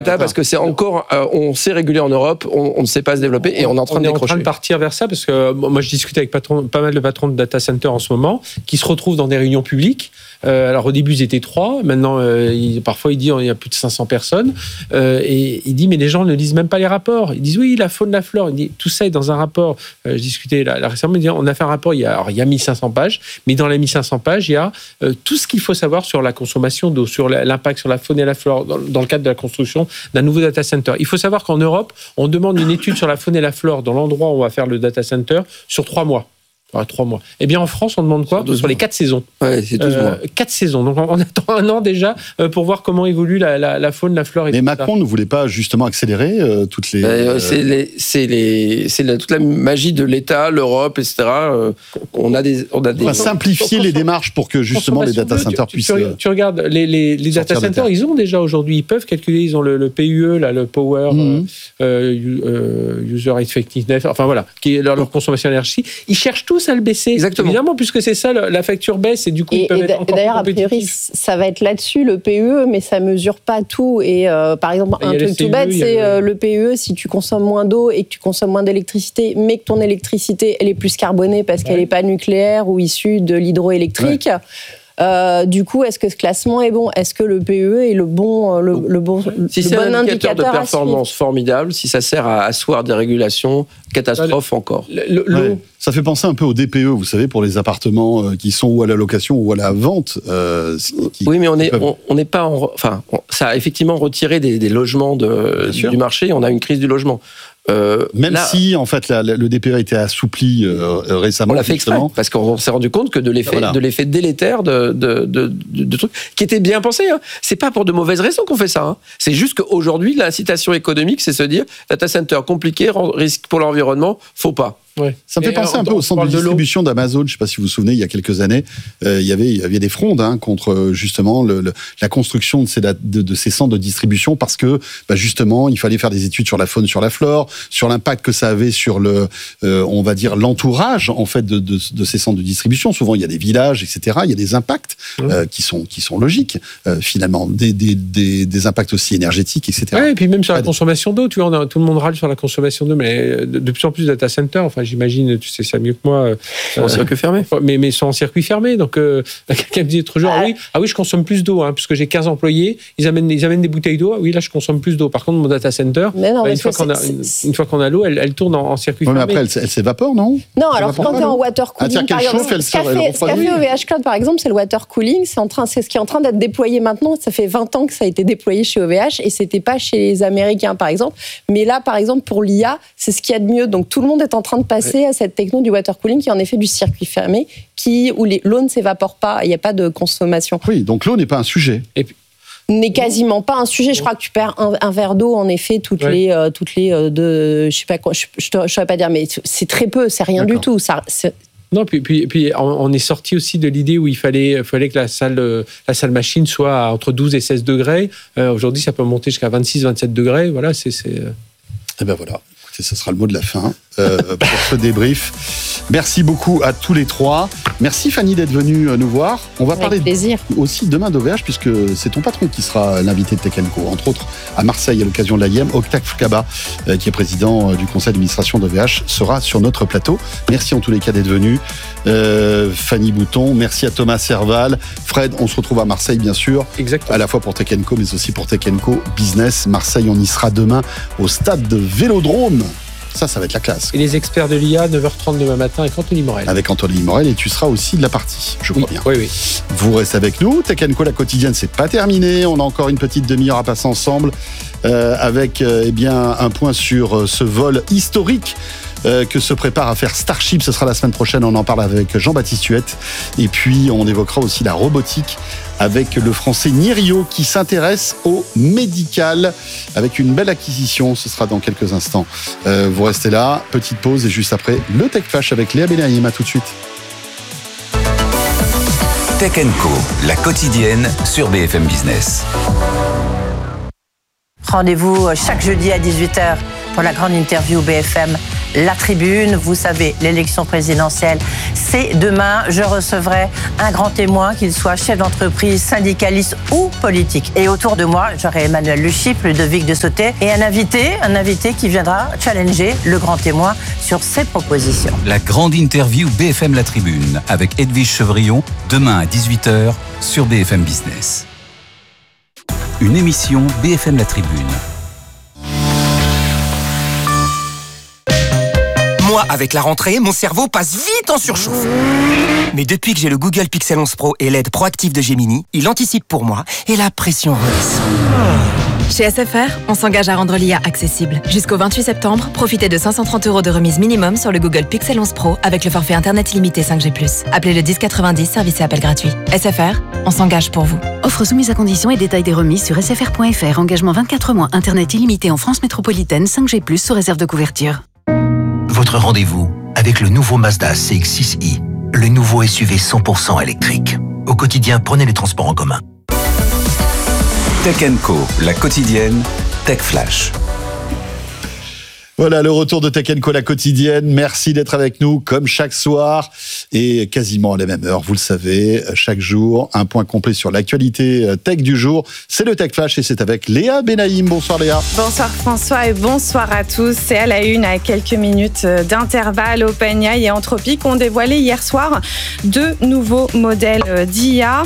Parce que c'est encore, on sait réguler en Europe, on ne sait pas se développer et on est en train de décrocher. On est en train de partir vers ça parce que moi je discute avec pas mal de patrons de data center en ce moment qui se retrouvent dans des réunions publiques. Alors au début ils étaient 3, maintenant parfois il dit il y a plus de 500 personnes et il dit mais les gens ne lisent même pas les rapports. Ils disent oui la faune, la flore. Il dit tout ça est dans un rapport. Je discutais là récemment, il dit on a fait un rapport, il y a 1500 pages, mais dans les 1500 pages il y a tout ce qu'il faut savoir sur la consommation d'eau, sur l'impact sur la faune et la flore dans le cadre de la construction d'un nouveau data center. Il faut savoir qu'en Europe, on demande une étude sur la faune et la flore dans l'endroit où on va faire le data center sur 3 mois. 3 mois. Eh bien, en France, on demande quoi ? Sur les 4 saisons. Ouais, c'est 12 mois. 4 saisons. Donc, on attend 1 an déjà pour voir comment évolue la faune, la flore. Mais Macron ne voulait pas justement accélérer toutes les... C'est toute la magie de l'État, l'Europe, etc. On a des simplifier les démarches pour que justement les data centers puissent... Tu regardes, les data centers, ils ont déjà aujourd'hui, ils peuvent calculer, ils ont le PUE, là, le Power, User Effectiveness, enfin voilà, qui est leur consommation d'énergie. Ils cherchent tous à le baisser. Exactement. Évidemment, puisque c'est ça, la facture baisse et du coup, ils peuvent être encore d'ailleurs, a priori, ça va être là-dessus, le PUE, mais ça mesure pas tout. Et par exemple, un truc tout bête, c'est le PUE, si tu consommes moins d'eau et que tu consommes moins d'électricité, mais que ton électricité, elle est plus carbonée parce qu'elle n'est pas nucléaire ou issue de l'hydroélectrique. Du coup, est-ce que ce classement est bon ? Est-ce que le PUE est le bon si c'est un indicateur de performance formidable, si ça sert à asseoir des régulations, catastrophe encore. Ça fait penser un peu au DPE, vous savez, pour les appartements qui sont ou à la location ou à la vente. Oui, mais on n'est pas ça a effectivement retiré des logements du marché. On a une crise du logement. Si en fait le DPE a été assoupli récemment, on l'a fait exprès parce qu'on s'est rendu compte que de l'effet délétère de trucs qui étaient bien pensés. Hein. C'est pas pour de mauvaises raisons qu'on fait ça. Hein. C'est juste qu'aujourd'hui l'incitation économique, c'est se dire data center compliqué, risque pour l'environnement, faut pas. Ouais. Ça me fait penser un peu au centre de distribution d'Amazon. Je ne sais pas si vous vous souvenez, il y a quelques années, il y avait des frondes contre justement la construction de ces centres de distribution parce que justement il fallait faire des études sur la faune, sur la flore, sur l'impact que ça avait sur on va dire l'entourage en fait de ces centres de distribution. Souvent il y a des villages, etc. Il y a des impacts qui sont logiques finalement, des impacts aussi énergétiques, etc. Ouais, et puis même sur la consommation d'eau, tu vois, tout le monde râle sur la consommation d'eau, mais de plus en plus de data centers, enfin j'imagine, tu sais ça mieux que moi. En circuit fermé. Mais sont en circuit fermé. Donc, quelqu'un me dit l'autre jour, ah oui, je consomme plus d'eau, puisque j'ai 15 employés, ils amènent des bouteilles d'eau. Oui, là, je consomme plus d'eau. Par contre, mon data center, une fois qu'on a l'eau, elle tourne en circuit fermé. Mais après, elle s'évapore, non ? Non, alors quand tu es en water cooling, par exemple, ce qu'a fait OVH Cloud, par exemple, c'est le water cooling. C'est ce qui est en train d'être déployé maintenant. Ça fait 20 ans que ça a été déployé chez OVH et c'était pas chez les Américains, par exemple. Mais là, par exemple, pour l'IA, c'est ce qu'il y a de mieux. Donc, tout le monde est en train de passer à cette techno du water cooling qui est en effet du circuit fermé, où l'eau ne s'évapore pas, il n'y a pas de consommation. Oui, donc l'eau n'est pas un sujet. Et puis, n'est quasiment pas un sujet. Je crois que tu perds un verre d'eau, en effet, toutes les je sais pas quoi, je saurais pas dire, mais c'est très peu, c'est rien du tout. Non, puis on est sorti aussi de l'idée où il fallait que la salle machine soit à entre 12 et 16 degrés. Aujourd'hui, ça peut monter jusqu'à 26, 27 degrés. Voilà, c'est... Et ben voilà. Ce sera le mot de la fin pour ce débrief. Merci beaucoup à tous les trois. Merci Fanny d'être venue nous voir. On va parler aussi demain d'OVH puisque c'est ton patron qui sera l'invité de Tech & Co. Entre autres à Marseille à l'occasion de l'AIM. Octave Kaba, qui est président du conseil d'administration d'OVH, sera sur notre plateau. Merci en tous les cas d'être venu. Fanny Bouton, merci à Thomas Serval. Fred, on se retrouve à Marseille bien sûr. Exactement. À la fois pour Tech & Co mais aussi pour Tech & Co Business. Marseille, on y sera demain au stade de Vélodrome. Ça va être la classe. Et les experts de l'IA, 9h30 demain matin avec Anthony Morel. Avec Anthony Morel, et tu seras aussi de la partie, je crois bien. Oui. Vous restez avec nous. Tech & Co, la quotidienne, c'est pas terminé. On a encore une petite demi-heure à passer ensemble avec un point sur ce vol historique que se prépare à faire Starship. Ce sera la semaine prochaine. On en parle avec Jean-Baptiste Huette. Et puis, on évoquera aussi la robotique avec le français Nirio qui s'intéresse au médical avec une belle acquisition. Ce sera dans quelques instants. Vous restez là. Petite pause et juste après, le Tech Flash avec Léa Benaïm. À tout de suite. Tech & Co, la quotidienne sur BFM Business. Rendez-vous chaque jeudi à 18h pour la grande interview BFM La Tribune. Vous savez, l'élection présidentielle, c'est demain. Je recevrai un grand témoin, qu'il soit chef d'entreprise, syndicaliste ou politique. Et autour de moi, j'aurai Emmanuel Luchyp, Ludovic de Sauté et un invité qui viendra challenger le grand témoin sur ses propositions. La grande interview BFM La Tribune avec Edwige Chevrillon, demain à 18h sur BFM Business. Une émission BFM La Tribune. Moi, avec la rentrée, mon cerveau passe vite en surchauffe. Mais depuis que j'ai le Google Pixel 11 Pro et l'aide proactive de Gemini, il anticipe pour moi et la pression redescend. Chez SFR, on s'engage à rendre l'IA accessible. Jusqu'au 28 septembre, profitez de 530 € de remise minimum sur le Google Pixel 11 Pro avec le forfait Internet illimité 5G+. Appelez le 1090, service et appel gratuit. SFR, on s'engage pour vous. Offre soumise à conditions et détails des remises sur sfr.fr. Engagement 24 mois, Internet illimité en France métropolitaine 5G+, sous réserve de couverture. Votre rendez-vous avec le nouveau Mazda CX-6i, le nouveau SUV 100% électrique. Au quotidien, prenez les transports en commun. Tech & Co, la quotidienne, Tech Flash. Voilà, le retour de Tech & Co, la quotidienne. Merci d'être avec nous, comme chaque soir, et quasiment à la même heure, vous le savez, chaque jour, un point complet sur l'actualité tech du jour. C'est le Tech Flash et c'est avec Léa Benaïm. Bonsoir Léa. Bonsoir François et bonsoir à tous. C'est à la une, à quelques minutes d'intervalle. OpenAI et Anthropic ont dévoilé hier soir 2 nouveaux modèles d'IA.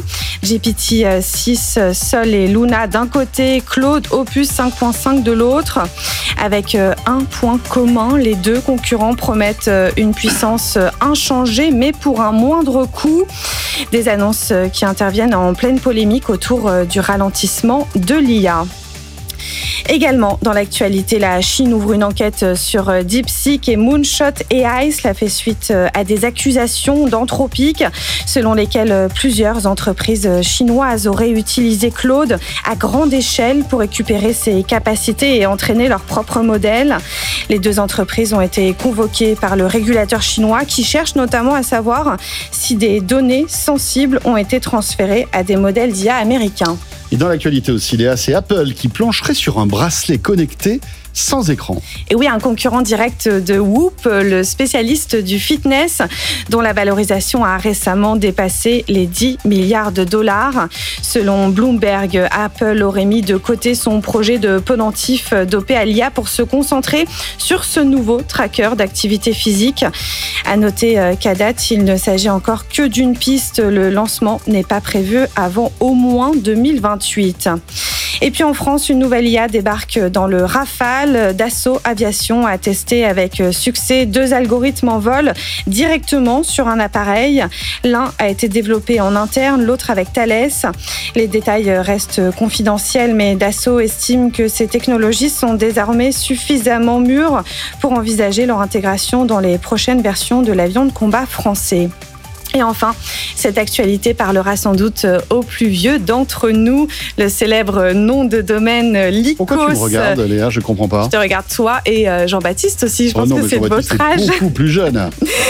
GPT-6 Sol et Luna d'un côté, Claude Opus 5.5 de l'autre, avec un point commun. Les 2 concurrents promettent une puissance inchangée, mais pour un moindre coût. Des annonces qui interviennent en pleine polémique autour du ralentissement de l'IA. Également, dans l'actualité, la Chine ouvre une enquête sur DeepSeek et Moonshot AI. Cela fait suite à des accusations d'Anthropic, selon lesquelles plusieurs entreprises chinoises auraient utilisé Claude à grande échelle pour récupérer ses capacités et entraîner leur propre modèle. Les 2 entreprises ont été convoquées par le régulateur chinois qui cherche notamment à savoir si des données sensibles ont été transférées à des modèles d'IA américains. Et dans l'actualité aussi, Léa, c'est Apple qui plancherait sur un bracelet connecté sans écran. Et oui, un concurrent direct de Whoop, le spécialiste du fitness, dont la valorisation a récemment dépassé les 10 milliards de dollars. Selon Bloomberg, Apple aurait mis de côté son projet de pendentif dopé à l'IA pour se concentrer sur ce nouveau tracker d'activité physique. À noter qu'à date, il ne s'agit encore que d'une piste. Le lancement n'est pas prévu avant au moins 2028. Et puis en France, une nouvelle IA débarque dans le Rafale. Dassault Aviation a testé avec succès 2 algorithmes en vol directement sur un appareil. L'un a été développé en interne, l'autre avec Thales. Les détails restent confidentiels, mais Dassault estime que ces technologies sont désormais suffisamment mûres pour envisager leur intégration dans les prochaines versions de l'avion de combat français. Et enfin, cette actualité parlera sans doute aux plus vieux d'entre nous, le célèbre nom de domaine Lycos. Pourquoi tu me regardes, Léa? Je comprends pas. Je te regarde toi et Jean-Baptiste aussi, je pense que c'est de votre âge. Beaucoup plus jeune.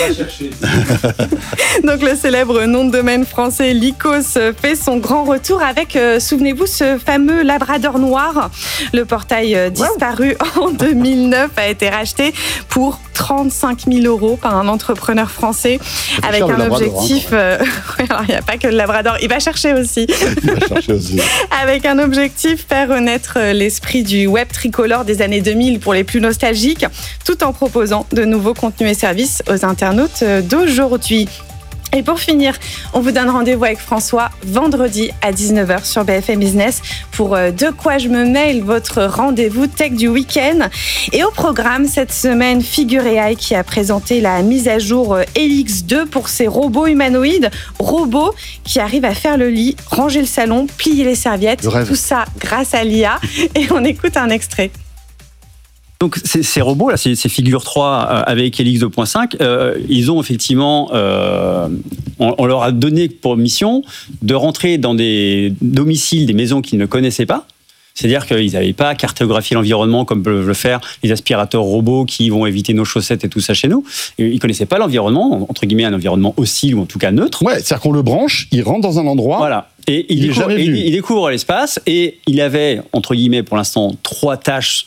Donc le célèbre nom de domaine français Lycos fait son grand retour avec, souvenez-vous, ce fameux Labrador noir. Le portail disparu en 2009 a été racheté pour 35 000 € par un entrepreneur français avec un objectif. Alors, il n'y a pas que le Labrador, il va chercher aussi. Avec un objectif, faire renaître l'esprit du web tricolore des années 2000 pour les plus nostalgiques, tout en proposant de nouveaux contenus et services aux internautes d'aujourd'hui. Et pour finir, on vous donne rendez-vous avec François vendredi à 19h sur BFM Business pour De quoi je me mêle, votre rendez-vous tech du week-end. Et au programme cette semaine, Figure AI qui a présenté la mise à jour Helix2 pour ses robots humanoïdes. Robots qui arrivent à faire le lit, ranger le salon, plier les serviettes. Tout ça grâce à l'IA. Et on écoute un extrait. Donc ces robots là, ces Figure 3 avec Helix 2.5, ils ont effectivement, on leur a donné pour mission de rentrer dans des domiciles, des maisons qu'ils ne connaissaient pas. C'est-à-dire qu'ils n'avaient pas cartographié l'environnement comme peuvent le faire les aspirateurs robots qui vont éviter nos chaussettes et tout ça chez nous. Et ils ne connaissaient pas l'environnement, entre guillemets un environnement hostile ou en tout cas neutre. Ouais, c'est-à-dire qu'on le branche, il rentre dans un endroit. Voilà. Et il découvre l'espace et il avait, entre guillemets, pour l'instant, 3 tâches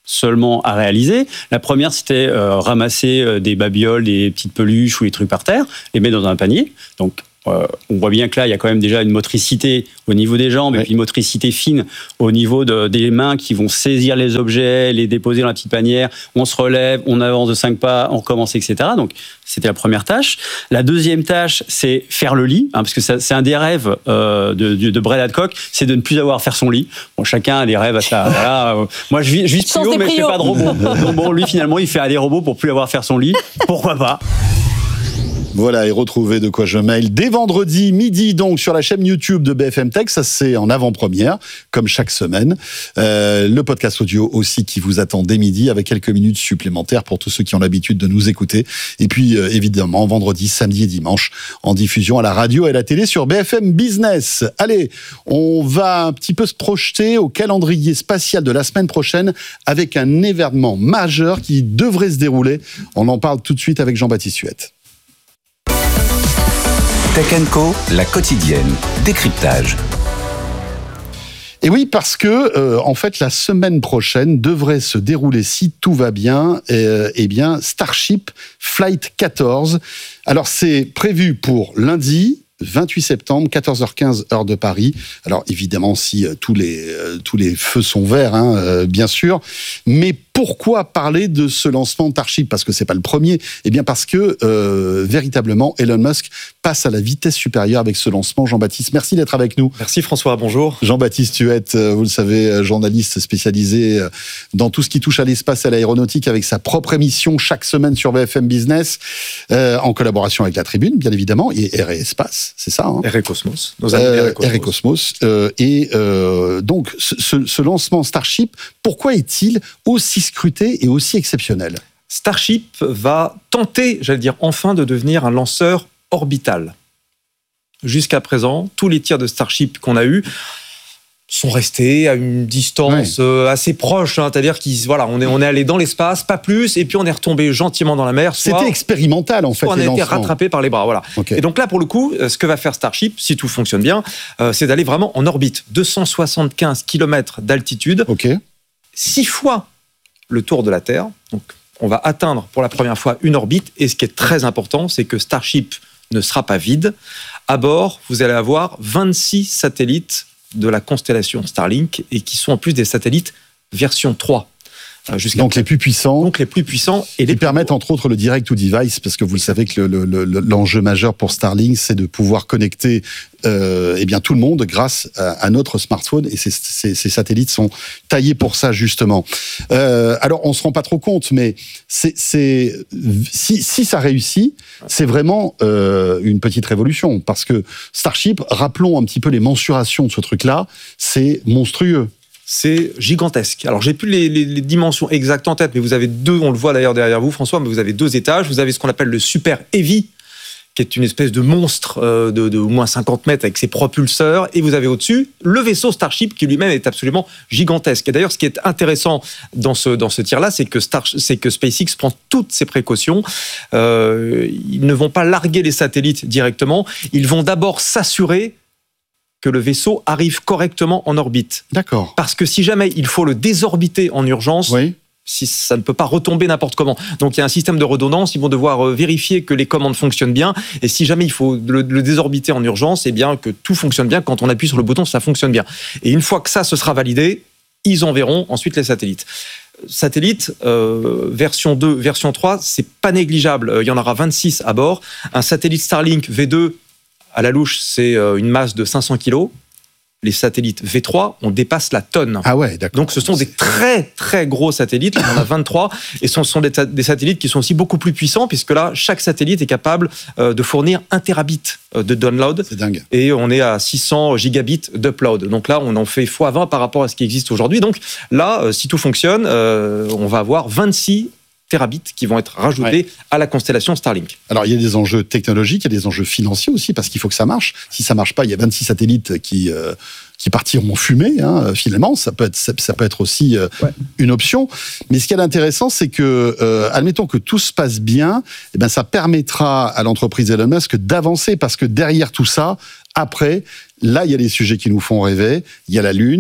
seulement à réaliser. La première, c'était ramasser des babioles, des petites peluches ou des trucs par terre, les mettre dans un panier. Donc, on voit bien que là, il y a quand même déjà une motricité au niveau des jambes et puis une motricité fine au niveau des mains qui vont saisir les objets, les déposer dans la petite panière. On se relève, on avance de 5 pas, on recommence, etc. Donc, c'était la première tâche. La deuxième tâche, c'est faire le lit, parce que c'est un des rêves de Brad Hadcock, c'est de ne plus avoir à faire son lit. Bon, chacun a des rêves à ça. Voilà, moi, je vis prio, mais je fais pas de robot. Donc bon, lui, finalement, il fait des robots pour plus avoir à faire son lit. Pourquoi pas ? Voilà, et retrouvez De quoi je mail dès vendredi midi, donc sur la chaîne YouTube de BFM Tech. Ça, c'est en avant-première, comme chaque semaine. Le podcast audio aussi qui vous attend dès midi, avec quelques minutes supplémentaires pour tous ceux qui ont l'habitude de nous écouter. Et puis, évidemment, vendredi, samedi et dimanche, en diffusion à la radio et à la télé sur BFM Business. Allez, on va un petit peu se projeter au calendrier spatial de la semaine prochaine avec un événement majeur qui devrait se dérouler. On en parle tout de suite avec Jean-Baptiste Huette. Tech & Co, la quotidienne, décryptage. Et oui, parce que en fait, la semaine prochaine devrait se dérouler, si tout va bien, Starship Flight 14. Alors, c'est prévu pour lundi, 28 septembre, 14h15, heure de Paris. Alors, évidemment, si tous les feux sont verts, bien sûr. Mais pourquoi parler de ce lancement de Starship ? Parce que c'est pas le premier. Eh bien, parce que, véritablement, Elon Musk passe à la vitesse supérieure avec ce lancement. Jean-Baptiste, merci d'être avec nous. Merci François, bonjour. Jean-Baptiste Huette, vous le savez, journaliste spécialisé dans tout ce qui touche à l'espace et à l'aéronautique, avec sa propre émission chaque semaine sur BFM Business, en collaboration avec La Tribune, bien évidemment, et Air et Espace, c'est ça, Air et Cosmos, nos amis Air et Cosmos. Donc, ce lancement Starship, pourquoi est-il aussi scruté et aussi exceptionnel ? Starship va tenter, j'allais dire enfin, de devenir un lanceur orbital. Jusqu'à présent, tous les tirs de Starship qu'on a eus sont restés à une distance assez proche, c'est-à-dire qu'on est allé dans l'espace, pas plus, et puis on est retombé gentiment dans la mer. C'était expérimental en fait. On a été rattrapé par les bras, voilà. Okay. Et donc là, pour le coup, ce que va faire Starship, si tout fonctionne bien, c'est d'aller vraiment en orbite, 275 km d'altitude, 6 fois le tour de la Terre. Donc, on va atteindre pour la première fois une orbite. Et ce qui est très important, c'est que Starship ne sera pas vide. À bord, vous allez avoir 26 satellites de la constellation Starlink et qui sont en plus des satellites version 3. Donc les plus puissants. Donc les plus puissants et les permettent entre autres le direct to device, parce que vous le savez que l'enjeu majeur pour Starlink, c'est de pouvoir connecter tout le monde grâce à notre smartphone, et ces satellites sont taillés pour ça justement. Alors on se rend pas trop compte, mais si ça réussit, c'est vraiment une petite révolution, parce que Starship, rappelons un petit peu les mensurations de ce truc-là, c'est monstrueux. C'est gigantesque. Alors, j'ai plus les dimensions exactes en tête, mais vous avez deux, on le voit d'ailleurs derrière vous, François, mais vous avez 2 étages. Vous avez ce qu'on appelle le Super Heavy, qui est une espèce de monstre de au moins 50 mètres avec ses propulseurs. Et vous avez au-dessus le vaisseau Starship, qui lui-même est absolument gigantesque. Et d'ailleurs, ce qui est intéressant dans ce tir-là, c'est que SpaceX prend toutes ses précautions. Ils ne vont pas larguer les satellites directement. Ils vont d'abord s'assurer que le vaisseau arrive correctement en orbite. D'accord. Parce que si jamais il faut le désorbiter en urgence, si ça ne peut pas retomber n'importe comment. Donc il y a un système de redondance, ils vont devoir vérifier que les commandes fonctionnent bien, et si jamais il faut le désorbiter en urgence, eh bien que tout fonctionne bien, quand on appuie sur le bouton, ça fonctionne bien. Et une fois que ça, ce sera validé, ils enverront ensuite les satellites. Satellite, version 2, version 3, c'est pas négligeable, il y en aura 26 à bord. Un satellite Starlink V2, à la louche, c'est une masse de 500 kg. Les satellites V3, on dépasse la tonne. Ah ouais, d'accord. Donc ce sont des très très gros satellites. On en a 23. Et ce sont des satellites qui sont aussi beaucoup plus puissants, puisque là, chaque satellite est capable de fournir 1 terabit de download. C'est dingue. Et on est à 600 gigabits d'upload. Donc là, on en fait x20 par rapport à ce qui existe aujourd'hui. Donc là, si tout fonctionne, on va avoir 26 terabits qui vont être rajoutés à la constellation Starlink. Alors, il y a des enjeux technologiques, il y a des enjeux financiers aussi, parce qu'il faut que ça marche. Si ça marche pas, il y a 26 satellites qui partiront en fumée, finalement. Ça peut être aussi une option. Mais ce qui est intéressant, c'est que, admettons que tout se passe bien, eh ben, ça permettra à l'entreprise Elon Musk d'avancer, parce que derrière tout ça, après, là, il y a les sujets qui nous font rêver. Il y a la Lune,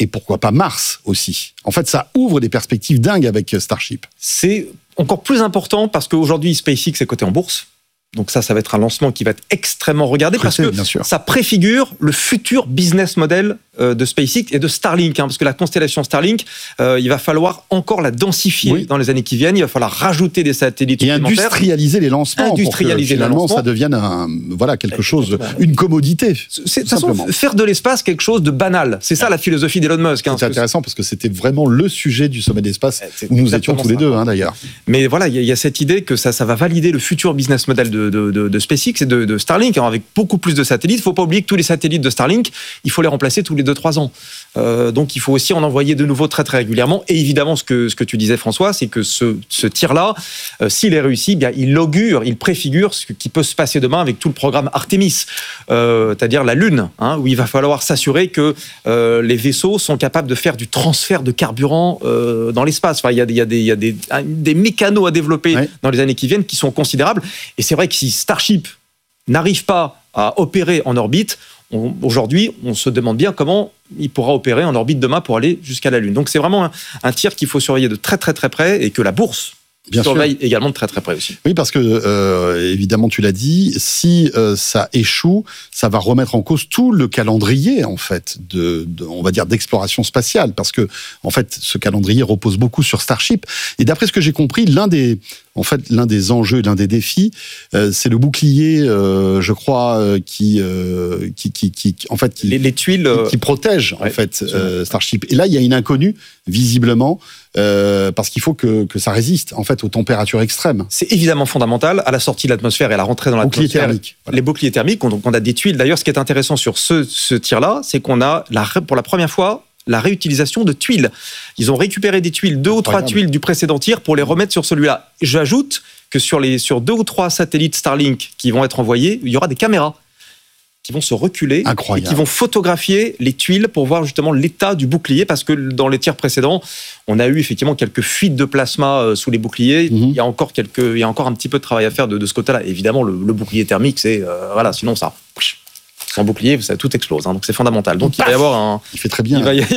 et pourquoi pas Mars aussi. En fait, ça ouvre des perspectives dingues avec Starship. C'est encore plus important parce qu'aujourd'hui, SpaceX est coté en bourse. Donc ça va être un lancement qui va être extrêmement regardé parce que ça préfigure le futur business model de SpaceX et de Starlink. Parce que la constellation Starlink, il va falloir encore la densifier dans les années qui viennent. Il va falloir rajouter des satellites supplémentaires. Et industrialiser les lancements pour que finalement ça devienne quelque chose, une commodité. De toute façon, faire de l'espace quelque chose de banal. C'est ça la philosophie d'Elon Musk. C'est intéressant parce que c'était vraiment le sujet du sommet d'espace où nous étions tous les deux d'ailleurs. Mais voilà, il y a cette idée que ça va valider le futur business model de SpaceX et de Starlink, avec beaucoup plus de satellites. Il ne faut pas oublier que tous les satellites de Starlink, il faut les remplacer tous les 2-3 ans. Donc il faut aussi en envoyer de nouveau très très régulièrement. Et évidemment, ce que tu disais, François, c'est que ce tir-là, s'il est réussi, bien, il préfigure ce qui peut se passer demain avec tout le programme Artemis, c'est-à-dire la Lune, où il va falloir s'assurer que les vaisseaux sont capables de faire du transfert de carburant dans l'espace. Enfin, il y a des mécanos à développer dans les années qui viennent qui sont considérables. Et c'est vrai que si Starship n'arrive pas à opérer en orbite, aujourd'hui, on se demande bien comment il pourra opérer en orbite demain pour aller jusqu'à la Lune. Donc c'est vraiment un tir qu'il faut surveiller de très très très près et que la bourse surveille également de très très près aussi. Oui, parce que évidemment, tu l'as dit, si ça échoue, ça va remettre en cause tout le calendrier en fait on va dire d'exploration spatiale, parce que en fait, ce calendrier repose beaucoup sur Starship. Et d'après ce que j'ai compris, l'un des enjeux, l'un des défis, c'est le bouclier, je crois, qui les tuiles qui protège en fait Starship. Et là, il y a une inconnue visiblement. Parce qu'il faut que ça résiste en fait aux températures extrêmes. C'est évidemment fondamental à la sortie de l'atmosphère et à la rentrée dans l'atmosphère. Les boucliers thermiques. Donc on a des tuiles. D'ailleurs, ce qui est intéressant sur ce tir-là, c'est qu'on a pour la première fois la réutilisation de tuiles. Ils ont récupéré des tuiles, 2 ou 3 tuiles du précédent tir pour les remettre sur celui-là. J'ajoute que sur 2 ou 3 satellites Starlink qui vont être envoyés, il y aura des caméras qui vont se reculer et qui vont photographier les tuiles pour voir justement l'état du bouclier, parce que dans les tirs précédents, on a eu effectivement quelques fuites de plasma sous les boucliers. Il y a encore un petit peu de travail à faire de ce côté-là. Évidemment, le bouclier thermique, c'est sinon ça. Sans bouclier, ça tout explose. Donc c'est fondamental. Donc il va y avoir Il fait très bien.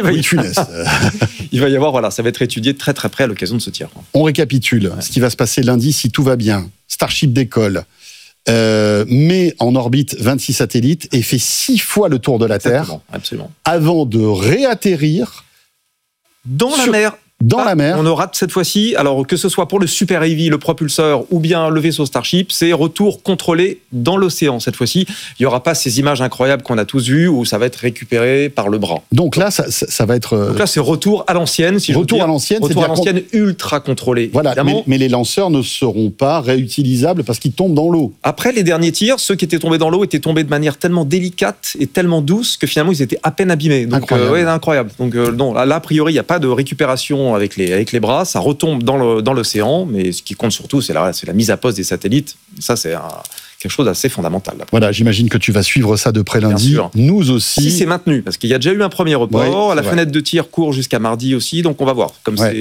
Il va y avoir ça va être étudié très très près à l'occasion de ce tir. On récapitule ce qui va se passer lundi si tout va bien. Starship décolle. Met en orbite 26 satellites et fait 6 fois le tour de la Terre avant de réatterrir dans la mer. La mer. On aura cette fois-ci, alors que ce soit pour le Super Heavy, le propulseur, ou bien le vaisseau Starship, c'est retour contrôlé dans l'océan. Cette fois-ci, il n'y aura pas ces images incroyables qu'on a tous vues où ça va être récupéré par le bras. Donc là, ça va être... Donc là, c'est retour à l'ancienne, retour à l'ancienne, ultra contrôlé. Voilà, mais les lanceurs ne seront pas réutilisables parce qu'ils tombent dans l'eau. Après les derniers tirs, ceux qui étaient tombés dans l'eau étaient tombés de manière tellement délicate et tellement douce que finalement, ils étaient à peine abîmés. Donc, incroyable. Donc non, là, a priori, il n'y a pas de récupération avec les bras, ça retombe dans l'océan, mais ce qui compte surtout, c'est la mise à poste des satellites. Ça, c'est quelque chose d'assez fondamental. Voilà, j'imagine que tu vas suivre ça de près lundi. Nous aussi. Si c'est maintenu, parce qu'il y a déjà eu un premier report, la fenêtre de tir court jusqu'à mardi aussi, donc on va voir.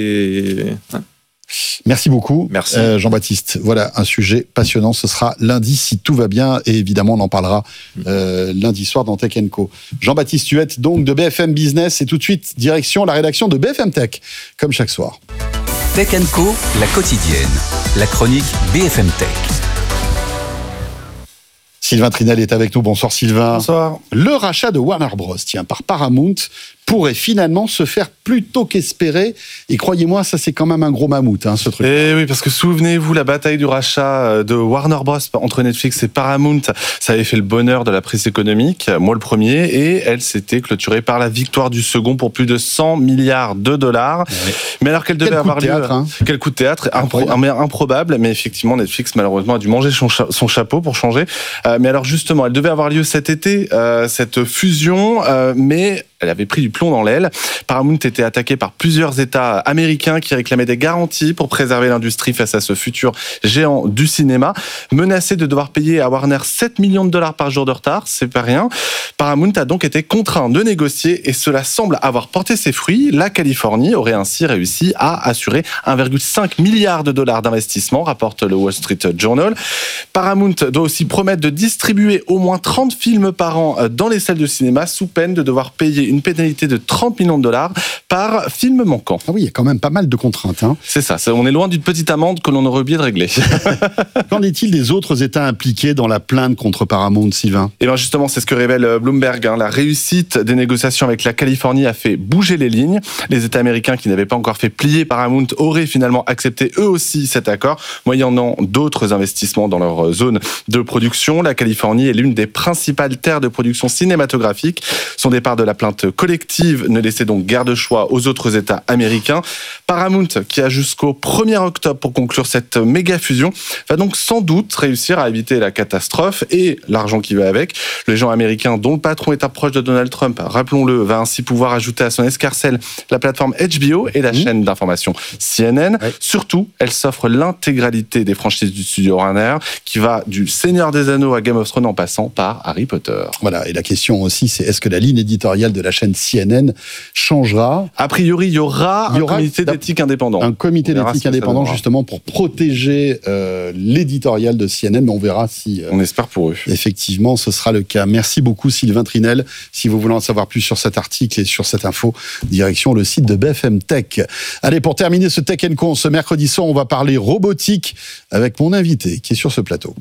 Merci beaucoup, Jean-Baptiste. Voilà un sujet passionnant. Ce sera lundi si tout va bien, et évidemment on en parlera lundi soir dans Tech & Co. Jean-Baptiste Huette, donc de BFM Business, et tout de suite direction la rédaction de BFM Tech, comme chaque soir. Tech & Co, la quotidienne, la chronique BFM Tech. Sylvain Trinel est avec nous. Bonsoir Sylvain. Bonsoir. Le rachat de Warner Bros. Par Paramount pourrait finalement se faire plus tôt qu'espéré. Et croyez-moi, ça c'est quand même un gros mammouth, ce truc. Et oui, parce que souvenez-vous, la bataille du rachat de Warner Bros. Entre Netflix et Paramount, ça avait fait le bonheur de la presse économique, moi le premier, et elle s'était clôturée par la victoire du second pour plus de 100 milliards de dollars. Ouais. Mais alors qu'elle devait avoir lieu... Quel coup de théâtre, improbable, mais effectivement Netflix malheureusement a dû manger son chapeau pour changer. Mais alors justement, elle devait avoir lieu cet été, cette fusion, mais... elle avait pris du plomb dans l'aile. Paramount était attaqué par plusieurs États américains qui réclamaient des garanties pour préserver l'industrie face à ce futur géant du cinéma. Menacé de devoir payer à Warner 7 millions de dollars par jour de retard, c'est pas rien. Paramount a donc été contraint de négocier et cela semble avoir porté ses fruits. La Californie aurait ainsi réussi à assurer 1,5 milliard de dollars d'investissement, rapporte le Wall Street Journal. Paramount doit aussi promettre de distribuer au moins 30 films par an dans les salles de cinéma sous peine de devoir payer une pénalité de 30 millions de dollars par film manquant. Ah oui, il y a quand même pas mal de contraintes. Hein. C'est ça, on est loin d'une petite amende que l'on aurait oublié de régler. Qu'en est-il des autres États impliqués dans la plainte contre Paramount, Sylvain ? Et bien justement, c'est ce que révèle Bloomberg. La réussite des négociations avec la Californie a fait bouger les lignes. Les États américains qui n'avaient pas encore fait plier Paramount auraient finalement accepté eux aussi cet accord, moyennant d'autres investissements dans leur zone de production. La Californie est l'une des principales terres de production cinématographique. Son départ de la plainte collective ne laissait donc guère de choix aux autres États américains. Paramount, qui a jusqu'au 1er octobre pour conclure cette méga fusion, va donc sans doute réussir à éviter la catastrophe et l'argent qui va avec. Le géant américain, dont le patron est un proche de Donald Trump, rappelons-le, va ainsi pouvoir ajouter à son escarcelle la plateforme HBO et la chaîne d'information CNN. Ouais. Surtout, elle s'offre l'intégralité des franchises du studio Warner, qui va du Seigneur des Anneaux à Game of Thrones en passant par Harry Potter. Voilà, et la question aussi, c'est est-ce que la ligne éditoriale de la chaîne CNN changera ? A priori, il y aura un comité d'éthique indépendant. Un comité d'éthique indépendant, justement, pour protéger l'éditorial de CNN, mais on verra si... on espère pour eux. Effectivement, ce sera le cas. Merci beaucoup, Sylvain Trinel. Si vous voulez en savoir plus sur cet article et sur cette info, direction le site de BFM Tech. Allez, pour terminer ce Tech & Co, ce mercredi soir, on va parler robotique avec mon invité qui est sur ce plateau.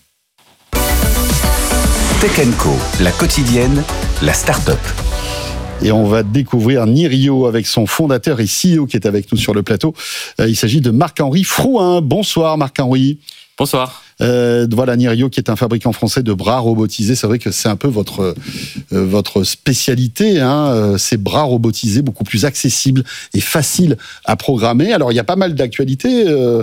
Tech & Co, la quotidienne, la start-up. Et on va découvrir Nirio avec son fondateur et CEO qui est avec nous sur le plateau. Il s'agit de Marc-Henri Frouin. Bonsoir Marc-Henri. Bonsoir. Voilà, Nirio qui est un fabricant français de bras robotisés. C'est vrai que c'est un peu votre spécialité, hein, ces bras robotisés beaucoup plus accessibles et faciles à programmer. Alors il y a pas mal d'actualités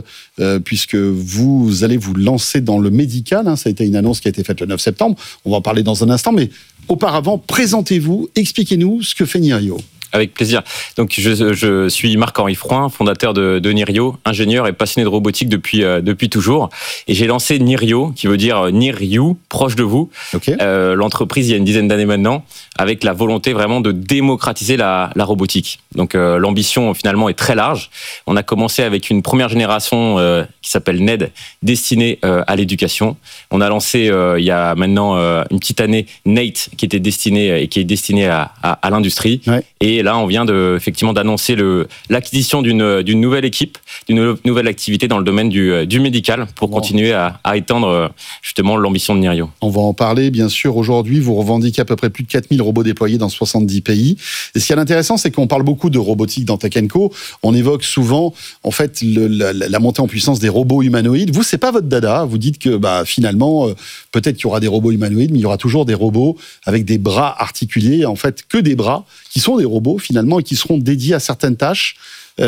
puisque vous allez vous lancer dans le médical. Hein, ça a été une annonce qui a été faite le 9 septembre. On va en parler dans un instant, mais auparavant, présentez-vous, expliquez-nous ce que fait Nirio. Avec plaisir. Donc, je suis Marc-Henri Frouin, fondateur de Nirio, ingénieur et passionné de robotique depuis toujours. Et j'ai lancé Nirio, qui veut dire Near You, proche de vous. Okay. L'entreprise, il y a une dizaine d'années maintenant, avec la volonté vraiment de démocratiser la robotique. Donc, l'ambition, finalement, est très large. On a commencé avec une première génération qui s'appelle NED, destinée à l'éducation. On a lancé, il y a maintenant une petite année, Nate, qui est destiné à l'industrie. Ouais. Et là, on vient effectivement d'annoncer l'acquisition d'une nouvelle équipe, d'une nouvelle activité dans le domaine du médical pour continuer à étendre justement l'ambition de Nirio. On va en parler, bien sûr. Aujourd'hui, vous revendiquez à peu près plus de 4000 robots déployés dans 70 pays. Et ce qui est intéressant, c'est qu'on parle beaucoup de robotique dans Tech & Co. On évoque souvent, en fait, la montée en puissance des robots humanoïdes. Vous, c'est pas votre dada. Vous dites que, finalement, peut-être qu'il y aura des robots humanoïdes, mais il y aura toujours des robots avec des bras articulés, en fait, que des bras, qui sont des robots, finalement, et qui seront dédiés à certaines tâches.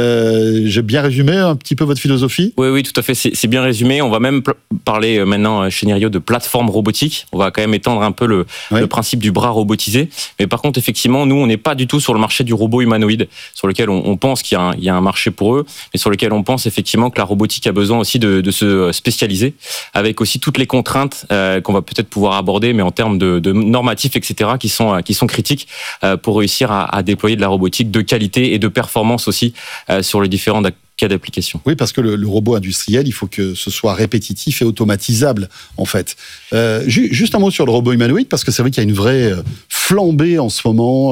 J'ai bien résumé un petit peu votre philosophie ? Oui, tout à fait, c'est bien résumé. On va même parler maintenant chez Nirio de plateforme robotique. On va quand même étendre un peu le principe du bras robotisé. Mais par contre, effectivement, nous, on n'est pas du tout sur le marché du robot humanoïde, sur lequel on pense qu'il y a un marché pour eux, mais sur lequel on pense effectivement que la robotique a besoin aussi de se spécialiser, avec aussi toutes les contraintes qu'on va peut-être pouvoir aborder, mais en termes de normatifs, etc., qui sont critiques pour réussir à déployer de la robotique de qualité et de performance aussi sur les différents cas d'application. Oui, parce que le robot industriel, il faut que ce soit répétitif et automatisable, en fait. Juste un mot sur le robot humanoïde, parce que c'est vrai qu'il y a une vraie flambée en ce moment.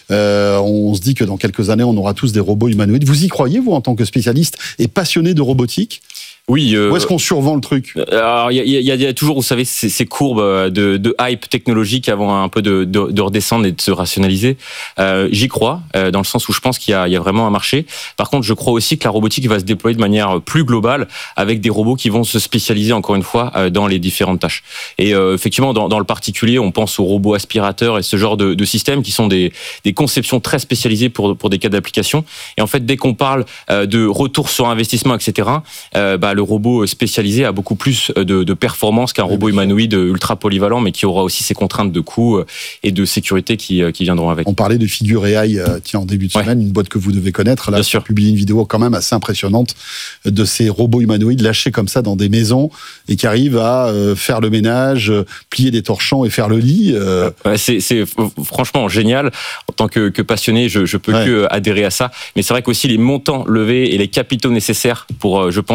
On se dit que dans quelques années, on aura tous des robots humanoïdes. Vous y croyez, vous, en tant que spécialiste et passionné de robotique ? Oui. Où est-ce qu'on survend le truc ? Alors, il y a toujours, vous savez, ces courbes de hype technologique avant un peu de redescendre et de se rationaliser. J'y crois, dans le sens où je pense qu'il y a vraiment un marché. Par contre, je crois aussi que la robotique va se déployer de manière plus globale, avec des robots qui vont se spécialiser, encore une fois, dans les différentes tâches. Et effectivement, dans le particulier, on pense aux robots aspirateurs et ce genre de systèmes qui sont des conceptions très spécialisées pour des cas d'application. Et en fait, dès qu'on parle de retour sur investissement, etc., le robot spécialisé a beaucoup plus de performance qu'un robot humanoïde ultra polyvalent, mais qui aura aussi ses contraintes de coût et de sécurité qui viendront avec. On parlait de Figure AI en début de semaine, une boîte que vous devez connaître. Là, j'ai publié une vidéo quand même assez impressionnante de ces robots humanoïdes lâchés comme ça dans des maisons et qui arrivent à faire le ménage, plier des torchons et faire le lit. C'est franchement génial. En tant que passionné, je peux que adhérer à ça. Mais c'est vrai qu'aussi les montants levés et les capitaux nécessaires pour, je pense, sortir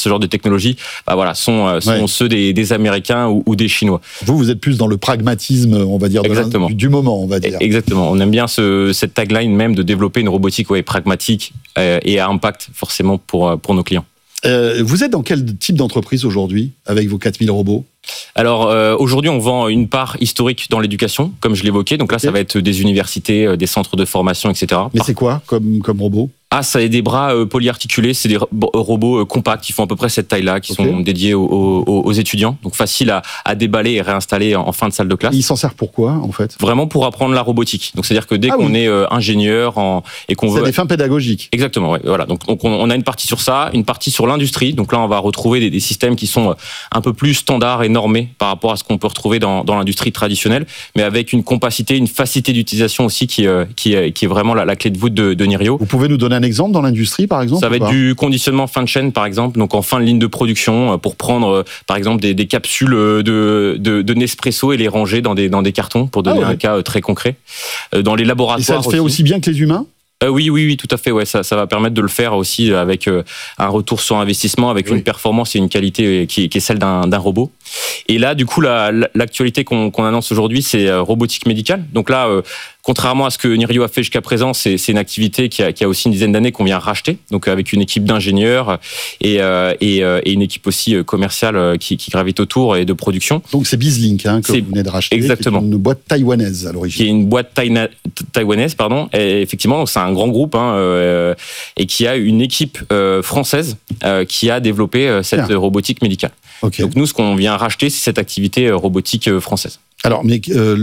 ce genre de technologie, sont ceux des Américains ou des Chinois. Vous êtes plus dans le pragmatisme, on va dire, du moment, on va dire. Exactement. On aime bien cette tagline même de développer une robotique pragmatique et à impact forcément pour nos clients. Vous êtes dans quel type d'entreprise aujourd'hui avec vos 4000 robots ? Alors aujourd'hui, on vend une part historique dans l'éducation, comme je l'évoquais. Donc là, ça va être des universités, des centres de formation, etc. Mais c'est quoi comme robot ? Ça a des bras polyarticulés, c'est des robots compacts qui font à peu près cette taille-là, qui sont dédiés aux étudiants, donc facile à déballer et réinstaller en fin de salle de classe. Et il s'en sert pour quoi, en fait ? Vraiment pour apprendre la robotique. Donc c'est-à-dire que dès qu'on est ingénieur et qu'on veut... C'est des fins pédagogiques. Exactement, oui. Voilà. Donc on a une partie sur ça, une partie sur l'industrie. Donc là, on va retrouver des systèmes qui sont un peu plus standards et normés par rapport à ce qu'on peut retrouver dans l'industrie traditionnelle, mais avec une compacité, une facilité d'utilisation aussi qui est vraiment la clé de voûte de Nirio. Vous pouvez nous donner un exemple dans l'industrie, par exemple ? Ça va être du conditionnement fin de chaîne, par exemple, donc en fin de ligne de production, pour prendre, par exemple, des capsules de Nespresso et les ranger dans des cartons, pour donner un cas très concret. Dans les laboratoires. Et ça se fait aussi bien que les humains ? Oui, tout à fait. Ouais, ça va permettre de le faire aussi avec un retour sur investissement, avec une performance et une qualité qui est celle d'un robot. Et là, du coup, l'actualité qu'on annonce aujourd'hui, c'est robotique médicale. Donc là, contrairement à ce que Nirio a fait jusqu'à présent, c'est une activité qui a aussi une dizaine d'années qu'on vient racheter, donc avec une équipe d'ingénieurs et une équipe aussi commerciale qui gravite autour et de production. Donc c'est BizLink que vous venez de racheter. Exactement. Qui est une boîte taïwanaise à l'origine. Qui est une boîte taïwanaise, pardon. Et effectivement, c'est un grand groupe et qui a une équipe française qui a développé cette robotique médicale. Okay. Donc nous, ce qu'on vient racheter, c'est cette activité robotique française. Alors, mais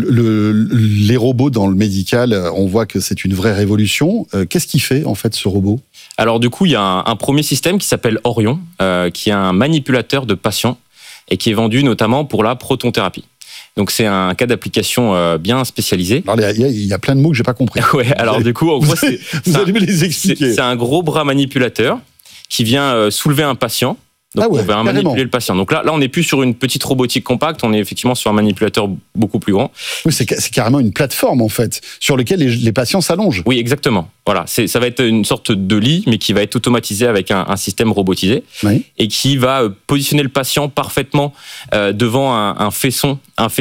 les robots dans le médical, on voit que c'est une vraie révolution. Qu'est-ce qu'il fait, en fait, ce robot ? Alors, du coup, il y a un premier système qui s'appelle Orion, qui est un manipulateur de patients et qui est vendu notamment pour la protonthérapie. Donc, c'est un cas d'application bien spécialisé. Alors, il y a plein de mots que je n'ai pas compris. Ouais, alors du coup, en gros, vous allez me les expliquer. C'est un gros bras manipulateur qui vient soulever un patient. Donc on va manipuler le patient. Donc là, on n'est plus sur une petite robotique compacte, on est effectivement sur un manipulateur beaucoup plus grand. Oui, c'est carrément une plateforme en fait, sur laquelle les patients s'allongent. Oui, exactement. Voilà, ça va être une sorte de lit, mais qui va être automatisé avec un système robotisé et qui va positionner le patient parfaitement devant un faisceau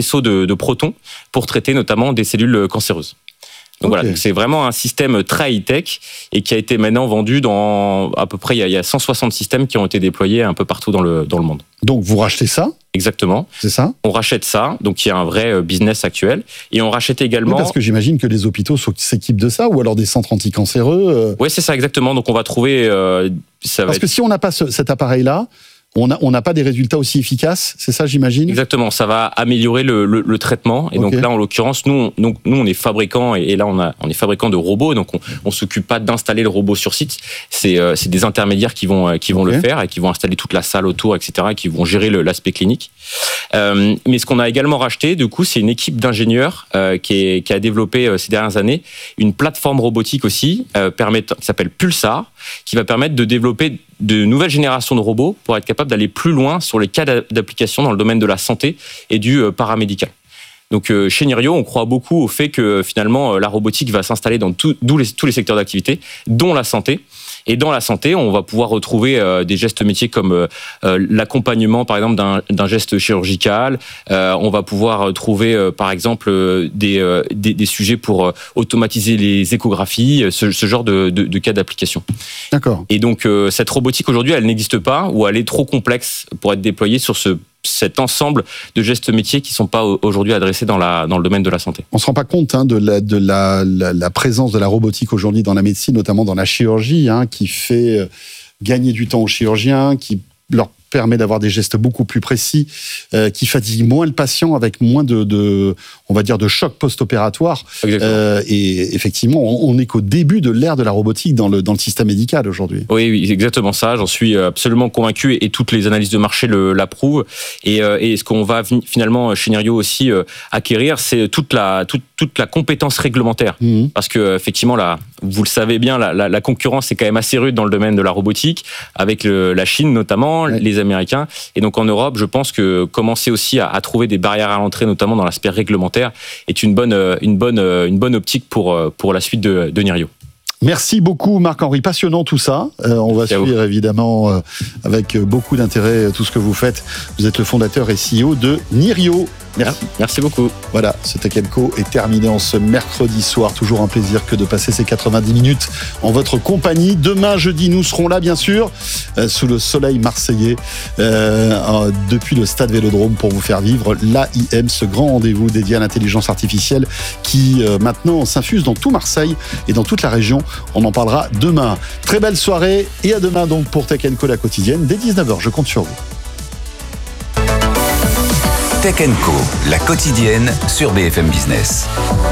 de protons pour traiter notamment des cellules cancéreuses. Donc voilà, donc c'est vraiment un système très high-tech et qui a été maintenant vendu dans à peu près, il y a 160 systèmes qui ont été déployés un peu partout dans le monde. Donc vous rachetez ça ? Exactement. C'est ça ? On rachète ça, donc il y a un vrai business actuel. Et on rachète également... Oui, parce que j'imagine que les hôpitaux s'équipent de ça, ou alors des centres anticancéreux. Oui, c'est ça, exactement. Donc on va trouver... parce que si on n'a pas cet appareil-là, on n'a pas des résultats aussi efficaces, c'est ça, j'imagine ? Exactement, ça va améliorer le traitement. Et donc là, en l'occurrence, nous, on est fabricant, et là, on est fabricant de robots, donc on s'occupe pas d'installer le robot sur site. C'est des intermédiaires qui vont le faire et qui vont installer toute la salle autour, etc., et qui vont gérer l'aspect clinique. Mais ce qu'on a également racheté, du coup, c'est une équipe d'ingénieurs qui a développé ces dernières années une plateforme robotique aussi, qui s'appelle Pulsar, qui va permettre de développer de nouvelles générations de robots pour être capable d'aller plus loin sur les cas d'application dans le domaine de la santé et du paramédical. Donc chez Nirio, on croit beaucoup au fait que finalement la robotique va s'installer dans tous les secteurs d'activité, dont la santé. Et dans la santé, on va pouvoir retrouver des gestes métiers comme l'accompagnement, par exemple, d'un geste chirurgical. On va pouvoir trouver, par exemple, des sujets pour automatiser les échographies, ce genre de cas d'application. D'accord. Et donc, cette robotique, aujourd'hui, elle n'existe pas ou elle est trop complexe pour être déployée sur cet ensemble de gestes métiers qui ne sont pas aujourd'hui adressés dans le domaine de la santé. On ne se rend pas compte de la présence de la robotique aujourd'hui dans la médecine, notamment dans la chirurgie, qui fait gagner du temps aux chirurgiens, qui leur permet d'avoir des gestes beaucoup plus précis, qui fatigue moins le patient avec moins on va dire, de choc post-opératoire. Et effectivement, on n'est qu'au début de l'ère de la robotique dans le système médical aujourd'hui. Oui, c'est exactement ça. J'en suis absolument convaincu et toutes les analyses de marché l'approuvent. Et ce qu'on va finalement chez Nirio aussi acquérir, c'est toute la compétence réglementaire. Parce que effectivement, vous le savez bien, la concurrence est quand même assez rude dans le domaine de la robotique, avec la Chine notamment, les Américains. Et donc en Europe, je pense que commencer aussi à trouver des barrières à l'entrée, notamment dans l'aspect réglementaire, est une bonne optique pour la suite de Nirio. Merci beaucoup Marc-Henri, passionnant tout ça. On va suivre évidemment avec beaucoup d'intérêt tout ce que vous faites. Vous êtes le fondateur et CEO de Nirio. Merci beaucoup. Voilà, ce Tech & Co est terminé en ce mercredi soir. Toujours un plaisir que de passer ces 90 minutes en votre compagnie. Demain, jeudi, nous serons là, bien sûr, sous le soleil marseillais, depuis le stade Vélodrome pour vous faire vivre l'AIM, ce grand rendez-vous dédié à l'intelligence artificielle qui, maintenant, s'infuse dans tout Marseille et dans toute la région. On en parlera demain. Très belle soirée et à demain donc pour Tech & Co, la quotidienne, dès 19h. Je compte sur vous. Tech & Co, la quotidienne sur BFM Business.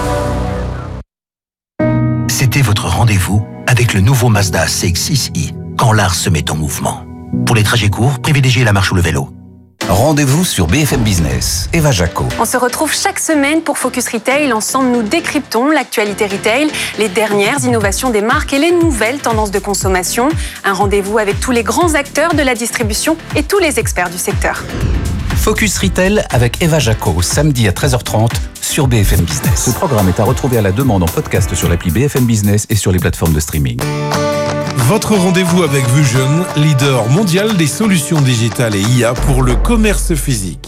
C'était votre rendez-vous avec le nouveau Mazda CX-6i, quand l'art se met en mouvement. Pour les trajets courts, privilégiez la marche ou le vélo. Rendez-vous sur BFM Business. Eva Jaco. On se retrouve chaque semaine pour Focus Retail. Ensemble, nous décryptons l'actualité retail, les dernières innovations des marques et les nouvelles tendances de consommation. Un rendez-vous avec tous les grands acteurs de la distribution et tous les experts du secteur. Focus Retail avec Eva Jaco, samedi à 13h30 sur BFM Business. Ce programme est à retrouver à la demande en podcast sur l'appli BFM Business et sur les plateformes de streaming. Votre rendez-vous avec Vusion, leader mondial des solutions digitales et IA pour le commerce physique.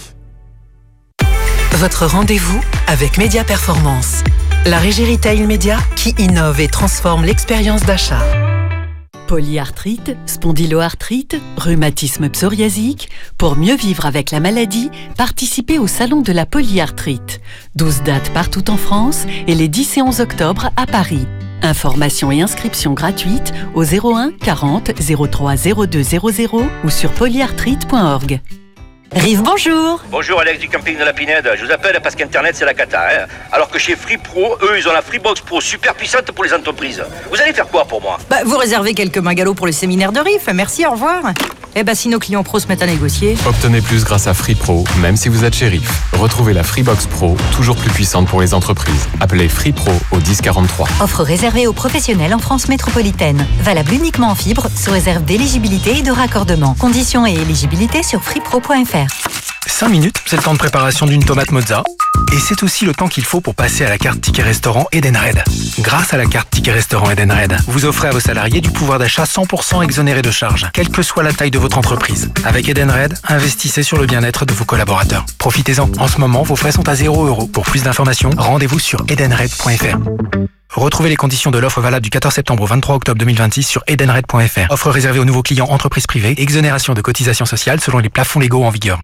Votre rendez-vous avec Média Performance, la régie retail média qui innove et transforme l'expérience d'achat. Polyarthrite, spondyloarthrite, rhumatisme psoriasique. Pour mieux vivre avec la maladie, participez au Salon de la polyarthrite. 12 dates partout en France et les 10 et 11 octobre à Paris. Informations et inscriptions gratuites au 01 40 03 02 00 ou sur polyarthrite.org. Rive, bonjour. Bonjour, Alex du camping de la Pinède. Je vous appelle parce qu'Internet, c'est la cata. Alors que chez Free Pro, eux, ils ont la Freebox Pro super puissante pour les entreprises. Vous allez faire quoi pour moi ? Vous réservez quelques magalos pour le séminaire de Riff. Merci, au revoir. Si nos clients pros se mettent à négocier... Obtenez plus grâce à Free Pro, même si vous êtes chez Riff. Retrouvez la Freebox Pro, toujours plus puissante pour les entreprises. Appelez Free Pro au 1043. Offre réservée aux professionnels en France métropolitaine. Valable uniquement en fibre, sous réserve d'éligibilité et de raccordement. Conditions et éligibilité sur freepro.fr. 5 minutes, c'est le temps de préparation d'une tomate mozza. Et c'est aussi le temps qu'il faut pour passer à la carte Ticket Restaurant Edenred. Grâce à la carte Ticket Restaurant Edenred, vous offrez à vos salariés du pouvoir d'achat 100% exonéré de charges, quelle que soit la taille de votre entreprise. Avec Edenred, investissez sur le bien-être de vos collaborateurs. Profitez-en. En ce moment, vos frais sont à 0 €. Pour plus d'informations, rendez-vous sur edenred.fr. Retrouvez les conditions de l'offre valable du 14 septembre au 23 octobre 2026 sur edenred.fr. Offre réservée aux nouveaux clients entreprises privées. Exonération de cotisations sociales selon les plafonds légaux en vigueur.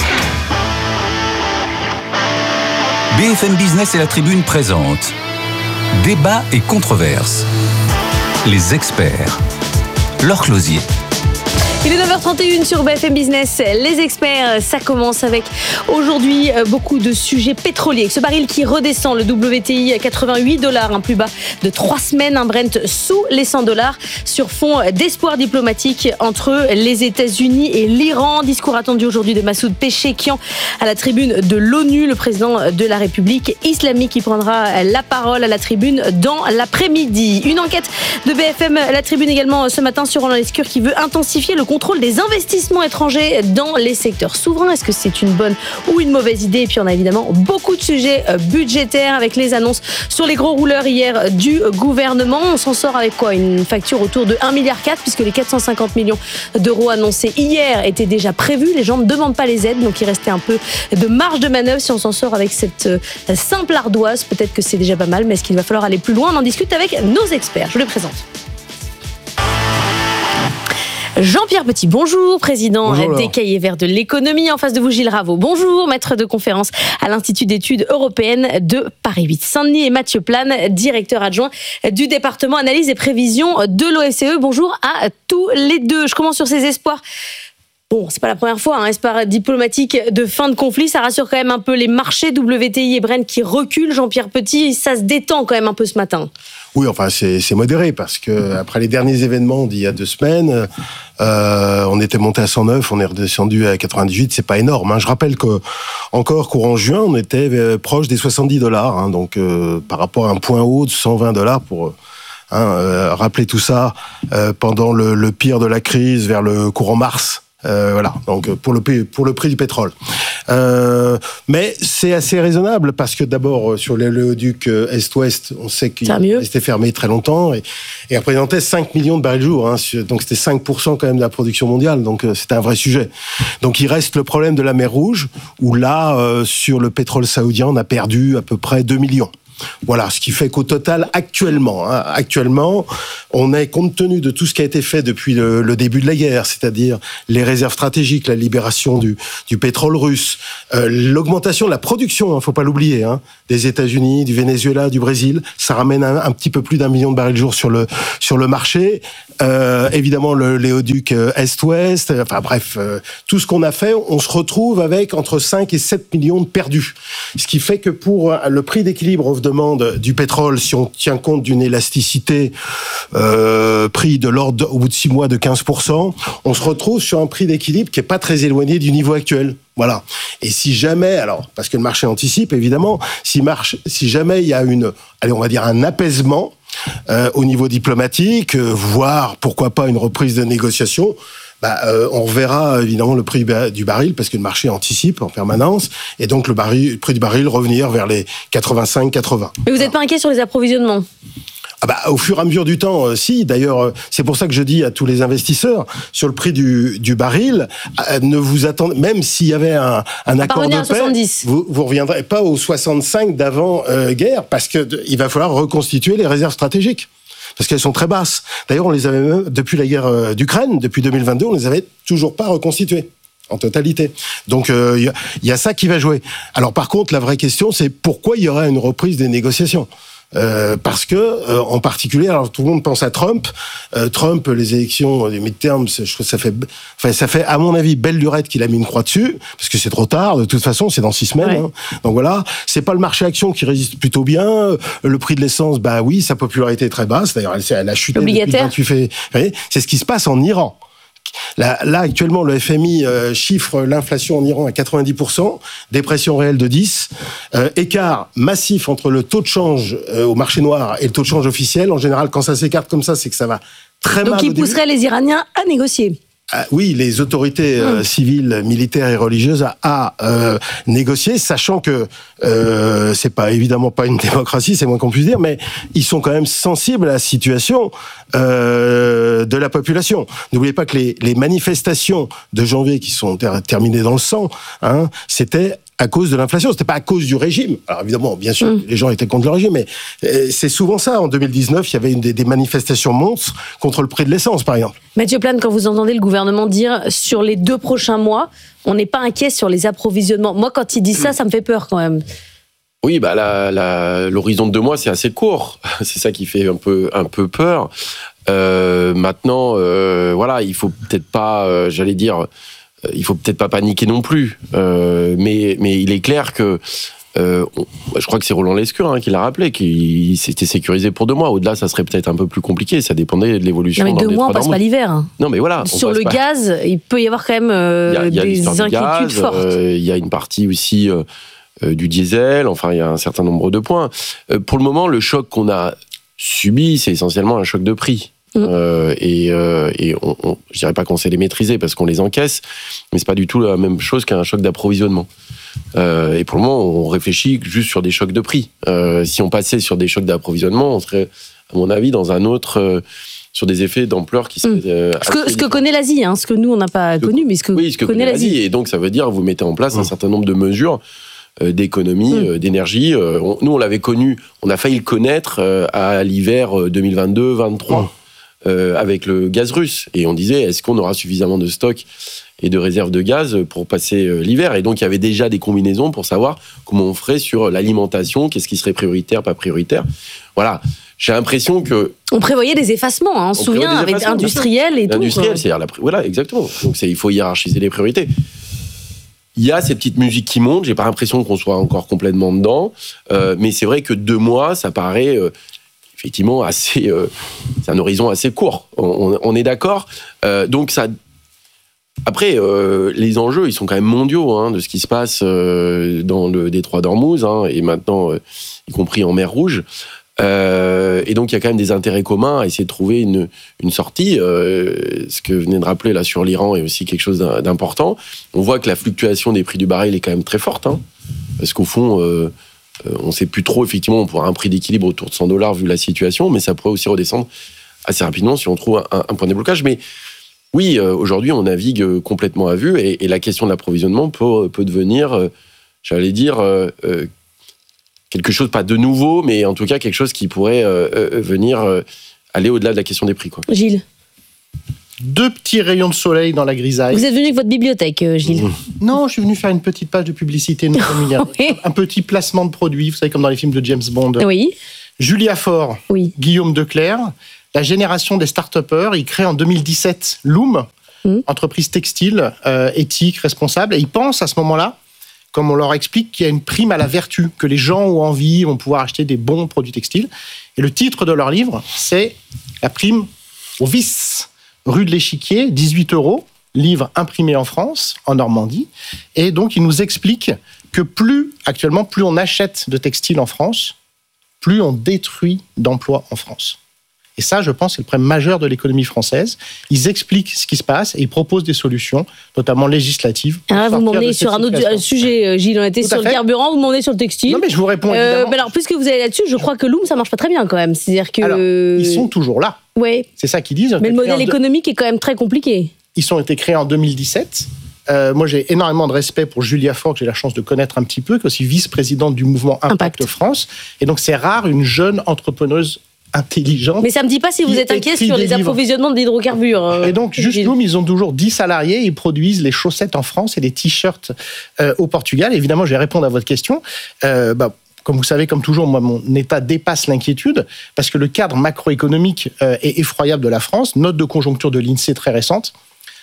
BFM Business et la Tribune présentent Débat et controverses. Les experts. Laure Closier. Il est 9h31 sur BFM Business. Les experts, ça commence avec aujourd'hui beaucoup de sujets pétroliers. Ce baril qui redescend, le WTI à $88, un plus bas de 3 semaines, un Brent sous les $100 sur fond d'espoir diplomatique entre les États-Unis et l'Iran. Discours attendu aujourd'hui de Massoud Pezeshkian à la tribune de l'ONU, le président de la République islamique qui prendra la parole à la tribune dans l'après-midi. Une enquête de BFM La Tribune également ce matin sur Roland Lescure qui veut intensifier le contrôle des investissements étrangers dans les secteurs souverains. Est-ce que c'est une bonne ou une mauvaise idée ? Et puis on a évidemment beaucoup de sujets budgétaires avec les annonces sur les gros rouleurs hier du gouvernement. On s'en sort avec quoi ? Une facture autour de 1,4 milliard puisque les 450 millions d'euros annoncés hier étaient déjà prévus. Les gens ne demandent pas les aides, donc il restait un peu de marge de manœuvre. Si on s'en sort avec cette simple ardoise, peut-être que c'est déjà pas mal, mais est-ce qu'il va falloir aller plus loin ? On en discute avec nos experts. Je les présente. Jean-Pierre Petit, bonjour, président des Cahiers Verts de l'économie. En face de vous, Gilles Raveau, bonjour, maître de conférence à l'Institut d'études européennes de Paris 8 Saint-Denis, et Mathieu Plane, directeur adjoint du département analyse et prévision de l'OFCE. Bonjour à tous les deux. Je commence sur ces espoirs. Bon, c'est pas la première fois, espoir diplomatique de fin de conflit, ça rassure quand même un peu les marchés, WTI et Brent qui reculent. Jean-Pierre Petit, ça se détend quand même un peu ce matin. Oui, enfin, c'est modéré parce que après les derniers événements d'il y a 2 semaines, on était monté à 109, on est redescendu à 98, c'est pas énorme. Je rappelle que encore courant juin, on était proche des $70, donc par rapport à un point haut de $120 pour rappeler tout ça pendant le pire de la crise vers le courant mars. Voilà, donc pour le prix du pétrole. Mais c'est assez raisonnable parce que d'abord sur l'éléoduc Est-Ouest, on sait qu'il restait fermé très longtemps et représentait 5 millions de barils jour. Hein, donc c'était 5% quand même de la production mondiale, donc c'était un vrai sujet. Donc il reste le problème de la mer Rouge où là, sur le pétrole saoudien, on a perdu à peu près 2 millions. Voilà, ce qui fait qu'au total, actuellement, on est, compte tenu de tout ce qui a été fait depuis le début de la guerre, c'est-à-dire les réserves stratégiques, la libération du pétrole russe, l'augmentation de la production, faut pas l'oublier, des États-Unis, du Venezuela, du Brésil, ça ramène un petit peu plus d'1 million de barils jour sur le marché. Évidemment, l'éoduc Est-Ouest, enfin bref, tout ce qu'on a fait, on se retrouve avec entre 5 et 7 millions de perdus. Ce qui fait que pour le prix d'équilibre offre-demande du pétrole, si on tient compte d'une élasticité prix de l'ordre au bout de 6 mois de 15%, on se retrouve sur un prix d'équilibre qui est pas très éloigné du niveau actuel. Voilà. Et si jamais, alors, parce que le marché anticipe, évidemment, si jamais il y a on va dire un apaisement au niveau diplomatique, voire pourquoi pas une reprise de négociation, on reverra évidemment le prix du baril parce que le marché anticipe en permanence et donc le prix du baril revenir vers les 85-80. Mais vous n'êtes pas inquiet sur les approvisionnements ? Au fur et à mesure du temps, si. D'ailleurs, c'est pour ça que je dis à tous les investisseurs, sur le prix du baril, ne vous attendez, même s'il y avait un accord de paix, vous reviendrez pas aux 65 d'avant-guerre, parce que il va falloir reconstituer les réserves stratégiques. Parce qu'elles sont très basses. D'ailleurs, on les avait même, depuis la guerre d'Ukraine, depuis 2022, on les avait toujours pas reconstituées. En totalité. Donc, il y a ça qui va jouer. Alors, par contre, la vraie question, c'est pourquoi il y aurait une reprise des négociations ? Parce que, en particulier, alors tout le monde pense à Trump. Trump, les élections des midterms, je trouve que ça fait, à mon avis, belle lurette qu'il a mis une croix dessus, parce que c'est trop tard. De toute façon, c'est dans 6 semaines. Ouais. Donc voilà, c'est pas le marché action qui résiste plutôt bien. Le prix de l'essence, oui, sa popularité est très basse. D'ailleurs, elle a chuté depuis le 28 février. C'est ce qui se passe en Iran. Là, actuellement, le FMI chiffre l'inflation en Iran à 90%, dépression réelle de 10%, écart massif entre le taux de change au marché noir et le taux de change officiel. En général, quand ça s'écarte comme ça, c'est que ça va très mal. Donc, il pousserait les Iraniens à négocier. Oui, les autorités civiles, militaires et religieuses à négocier, sachant que c'est évidemment pas une démocratie, c'est moins qu'on puisse dire, mais ils sont quand même sensibles à la situation de la population. N'oubliez pas que les manifestations de janvier qui sont terminées dans le sang, c'était à cause de l'inflation, c'était pas à cause du régime. Alors évidemment, bien sûr, les gens étaient contre le régime, mais c'est souvent ça. En 2019, il y avait des manifestations monstres contre le prix de l'essence, par exemple. Mathieu Plane, quand vous entendez le gouvernement dire sur les 2 prochains mois, on n'est pas inquiet sur les approvisionnements. Moi, quand il dit ça, ça me fait peur quand même. Oui, l'horizon de 2 mois, c'est assez court. C'est ça qui fait un peu peur. Maintenant, il faut peut-être pas, il faut peut-être pas paniquer non plus, mais il est clair que je crois que c'est Roland Lescure qui l'a rappelé, qu'il s'était sécurisé pour 2 mois. Au-delà, ça serait peut-être un peu plus compliqué. Ça dépendait de l'évolution. Non, mais 2 mois, on passe pas l'hiver. Non, mais voilà. Sur le gaz, il peut y avoir quand même des inquiétudes fortes. Il y a une partie aussi du diesel. Enfin, il y a un certain nombre de points. Pour le moment, le choc qu'on a subi, c'est essentiellement un choc de prix. Je dirais pas qu'on sait les maîtriser parce qu'on les encaisse, mais c'est pas du tout la même chose qu'un choc d'approvisionnement. Et pour le moment, on réfléchit juste sur des chocs de prix. Si on passait sur des chocs d'approvisionnement, on serait, à mon avis, dans un autre, sur des effets d'ampleur qui seraient ce que connaît l'Asie, ce que nous on n'a pas connu, mais ce que connaît l'Asie. Et donc ça veut dire vous mettez en place un certain nombre de mesures d'économie, d'énergie. Nous, on l'avait connu, on a failli le connaître à l'hiver 2022-23. Avec le gaz russe. Et on disait, est-ce qu'on aura suffisamment de stocks et de réserves de gaz pour passer l'hiver ? Et donc, il y avait déjà des combinaisons pour savoir comment on ferait sur l'alimentation, qu'est-ce qui serait prioritaire, pas prioritaire. Voilà. J'ai l'impression que... On prévoyait des effacements, on se souvient, avec industriel et tout. Industriel, c'est-à-dire... Voilà, exactement. Donc, il faut hiérarchiser les priorités. Il y a ces petites musiques qui montent, j'ai pas l'impression qu'on soit encore complètement dedans, mais c'est vrai que 2 mois, ça paraît... effectivement, c'est un horizon assez court. On est d'accord. Donc ça. Après, les enjeux, ils sont quand même mondiaux de ce qui se passe dans le détroit d'Ormuz et maintenant, y compris en mer Rouge. Et donc, il y a quand même des intérêts communs à essayer de trouver une sortie. Ce que venez de rappeler là sur l'Iran est aussi quelque chose d'important. On voit que la fluctuation des prix du baril est quand même très forte, hein, parce qu'au fond, on ne sait plus trop, effectivement, on pourra un prix d'équilibre autour de $100 vu la situation, mais ça pourrait aussi redescendre assez rapidement si on trouve un point de déblocage. Mais oui, aujourd'hui, on navigue complètement à vue, et la question de l'approvisionnement peut devenir, j'allais dire, quelque chose, pas de nouveau, mais en tout cas quelque chose qui pourrait venir aller au-delà de la question des prix, quoi. Gilles. 2 petits rayons de soleil dans la grisaille. Vous êtes venu avec votre bibliothèque, Gilles? Non, je suis venu faire une petite page de publicité. Oui. Un petit placement de produit, vous savez, comme dans les films de James Bond. Oui. Julia Faure, Guillaume Declercq, la génération des start-upers, ils créent en 2017 Loom, entreprise textile, éthique, responsable, et ils pensent à ce moment-là, comme on leur explique, qu'il y a une prime à la vertu, que les gens ont envie, vont pouvoir acheter des bons produits textiles. Et le titre de leur livre, c'est la prime au vice. Rue de l'Échiquier, 18 €, livre imprimé en France, en Normandie. Et donc, il nous explique que actuellement, plus on achète de textiles en France, plus on détruit d'emplois en France. Et ça, je pense, c'est le problème majeur de l'économie française. Ils expliquent ce qui se passe et ils proposent des solutions, notamment législatives. Vous m'emmenez sur un autre sujet, Gilles. On était sur le carburant, vous m'emmenez sur le textile. Non, mais je vous réponds évidemment. Mais alors, puisque vous allez là-dessus, je crois que Loom, ça marche pas très bien quand même. C'est-à-dire que... Alors, ils sont toujours là. Oui. C'est ça qu'ils disent. Mais le modèle économique est quand même très compliqué. Ils ont été créés en 2017. Moi, j'ai énormément de respect pour Julia Faure, que j'ai la chance de connaître un petit peu, qui est aussi vice-présidente du mouvement Impact France. Et donc, c'est rare une jeune entrepreneuse intelligente. Mais ça me dit pas si vous êtes inquiet sur les approvisionnements d'hydrocarbures. Et donc, juste Loom, ils ont toujours 10 salariés, ils produisent les chaussettes en France et les t-shirts au Portugal. Évidemment, je vais répondre à votre question. Comme vous savez, comme toujours, moi, mon état dépasse l'inquiétude, parce que le cadre macroéconomique est effroyable de la France. Note de conjoncture de l'INSEE très récente.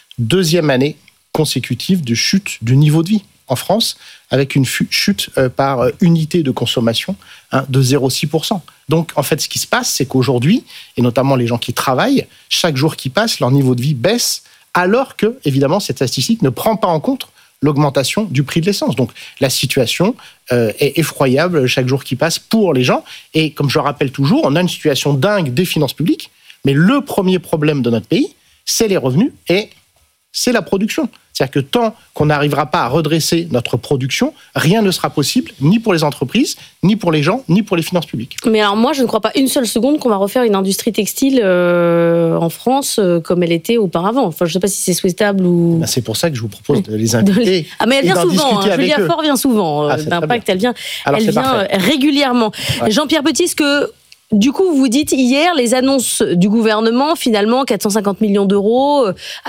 2e année consécutive de chute du niveau de vie en France, avec une chute par unité de consommation de 0,6%. Donc, en fait, ce qui se passe, c'est qu'aujourd'hui, et notamment les gens qui travaillent, chaque jour qui passe, leur niveau de vie baisse, alors que, évidemment, cette statistique ne prend pas en compte l'augmentation du prix de l'essence. Donc, la situation est effroyable chaque jour qui passe pour les gens. Et comme je le rappelle toujours, on a une situation dingue des finances publiques, mais le premier problème de notre pays, c'est les revenus et c'est la production. C'est-à-dire que tant qu'on n'arrivera pas à redresser notre production, rien ne sera possible, ni pour les entreprises, ni pour les gens, ni pour les finances publiques. Mais alors moi, je ne crois pas une seule seconde qu'on va refaire une industrie textile en France comme elle était auparavant. Enfin, je ne sais pas si c'est souhaitable ou... C'est pour ça que je vous propose de les inviter. Ah, mais elle vient souvent. Julia Faure vient souvent. D'Impact, elle vient régulièrement. Ouais. Jean-Pierre Petit, est-ce que... Du coup, vous dites hier, les annonces du gouvernement, finalement, 450 millions d'euros,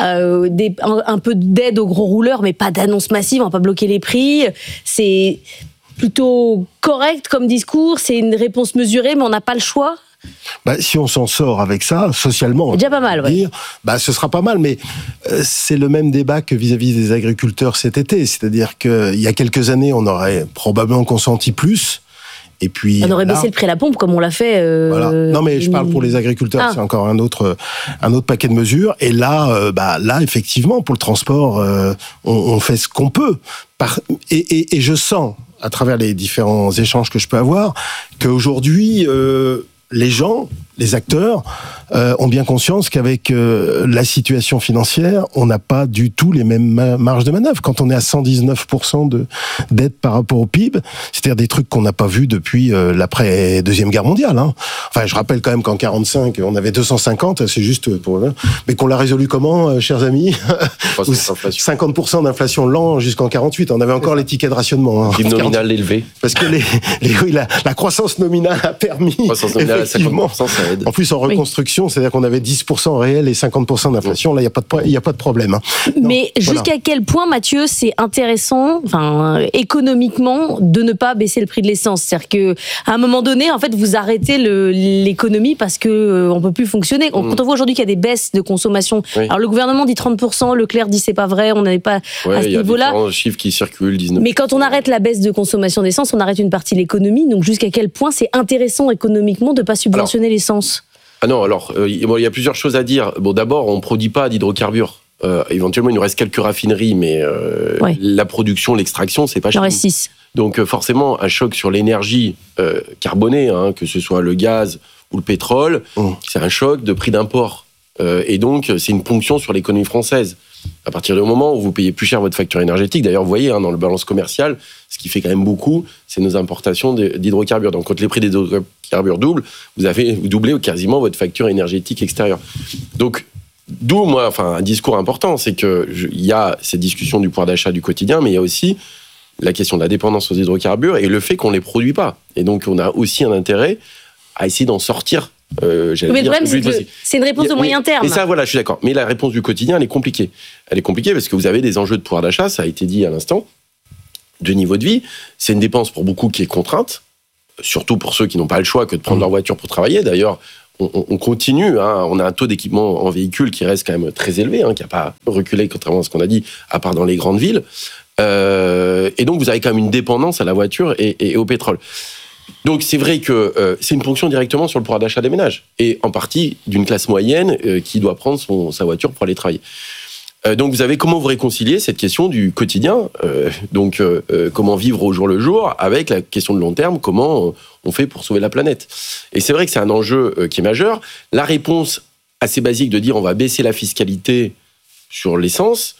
un peu d'aide aux gros rouleurs, mais pas d'annonce massive, on va pas bloquer les prix. C'est plutôt correct comme discours, c'est une réponse mesurée, mais on n'a pas le choix. Si on s'en sort avec ça, socialement, c'est déjà pas mal, ce sera pas mal, mais c'est le même débat que vis-à-vis des agriculteurs cet été. C'est-à-dire qu'il y a quelques années, on aurait probablement consenti plus. Et puis, on aurait baissé le prix à la pompe comme on l'a fait. Voilà. Non, mais je parle pour les agriculteurs, c'est encore un autre paquet de mesures. Et là, là, effectivement, pour le transport, on fait ce qu'on peut. Et je sens, à travers les différents échanges que je peux avoir, qu'aujourd'hui, les gens, les acteurs, ont bien conscience qu'avec la situation financière, on n'a pas du tout les mêmes marges de manœuvre. Quand on est à 119% de dette par rapport au PIB, c'est-à-dire des trucs qu'on n'a pas vus depuis l'après-deuxième guerre mondiale. Enfin, je rappelle quand même qu'en 45, on avait 250, c'est juste pour... Mais qu'on l'a résolu comment, chers amis 50% d'inflation l'an jusqu'en 48. On avait encore les tickets de rationnement. Le nominal élevé. Parce que la croissance nominale a permis... Effectivement, 50%, ça aide. En plus, en reconstruction, c'est-à-dire qu'on avait 10% réel et 50% d'inflation. Là, il n'y a pas de problème. Mais jusqu'à quel point, Mathieu, c'est intéressant, économiquement, de ne pas baisser le prix de l'essence? C'est-à-dire qu'à un moment donné, en fait, vous arrêtez l'économie parce qu'on ne peut plus fonctionner. Quand on voit aujourd'hui qu'il y a des baisses de consommation, alors le gouvernement dit 30%, Leclerc dit c'est pas vrai, on n'avait pas à ce niveau-là. Il y a différents chiffres qui circulent, 19%. Mais quand on arrête la baisse de consommation d'essence, on arrête une partie de l'économie. Donc jusqu'à quel point c'est intéressant économiquement de ne pas subventionner l'essence? Ah non, alors, il y a plusieurs choses à dire. Bon, d'abord, on ne produit pas d'hydrocarbures. Éventuellement, il nous reste quelques raffineries, mais la production, l'extraction, c'est pas cher. Il en reste 6. Donc forcément, un choc sur l'énergie carbonée, que ce soit le gaz ou le pétrole, c'est un choc de prix d'import. Et donc, c'est une ponction sur l'économie française. À partir du moment où vous payez plus cher votre facture énergétique, d'ailleurs, vous voyez, dans le balance commercial, ce qui fait quand même beaucoup, c'est nos importations d'hydrocarbures. Donc, quand les prix des hydrocarbures doublent, vous doublez quasiment votre facture énergétique extérieure. Donc, d'où, un discours important, c'est qu'il y a cette discussion du pouvoir d'achat du quotidien, mais il y a aussi la question de la dépendance aux hydrocarbures et le fait qu'on ne les produit pas. Et donc, on a aussi un intérêt à essayer d'en sortir. Mais le problème, c'est que c'est une réponse de moyen terme. Et ça, voilà, je suis d'accord. Mais la réponse du quotidien, elle est compliquée. Elle est compliquée parce que vous avez des enjeux de pouvoir d'achat, ça a été dit à l'instant, de niveau de vie. C'est une dépense pour beaucoup qui est contrainte, surtout pour ceux qui n'ont pas le choix que de prendre leur voiture pour travailler. D'ailleurs, on continue. On a un taux d'équipement en véhicule qui reste quand même très élevé, qui n'a pas reculé, contrairement à ce qu'on a dit, à part dans les grandes villes. Et donc, vous avez quand même une dépendance à la voiture et au pétrole. Donc c'est vrai que c'est une ponction directement sur le pouvoir d'achat des ménages, et en partie d'une classe moyenne qui doit prendre sa voiture pour aller travailler. Donc vous avez comment vous réconcilier cette question du quotidien, comment vivre au jour le jour, avec la question de long terme, comment on fait pour sauver la planète. Et c'est vrai que c'est un enjeu qui est majeur. La réponse assez basique de dire on va baisser la fiscalité sur l'essence,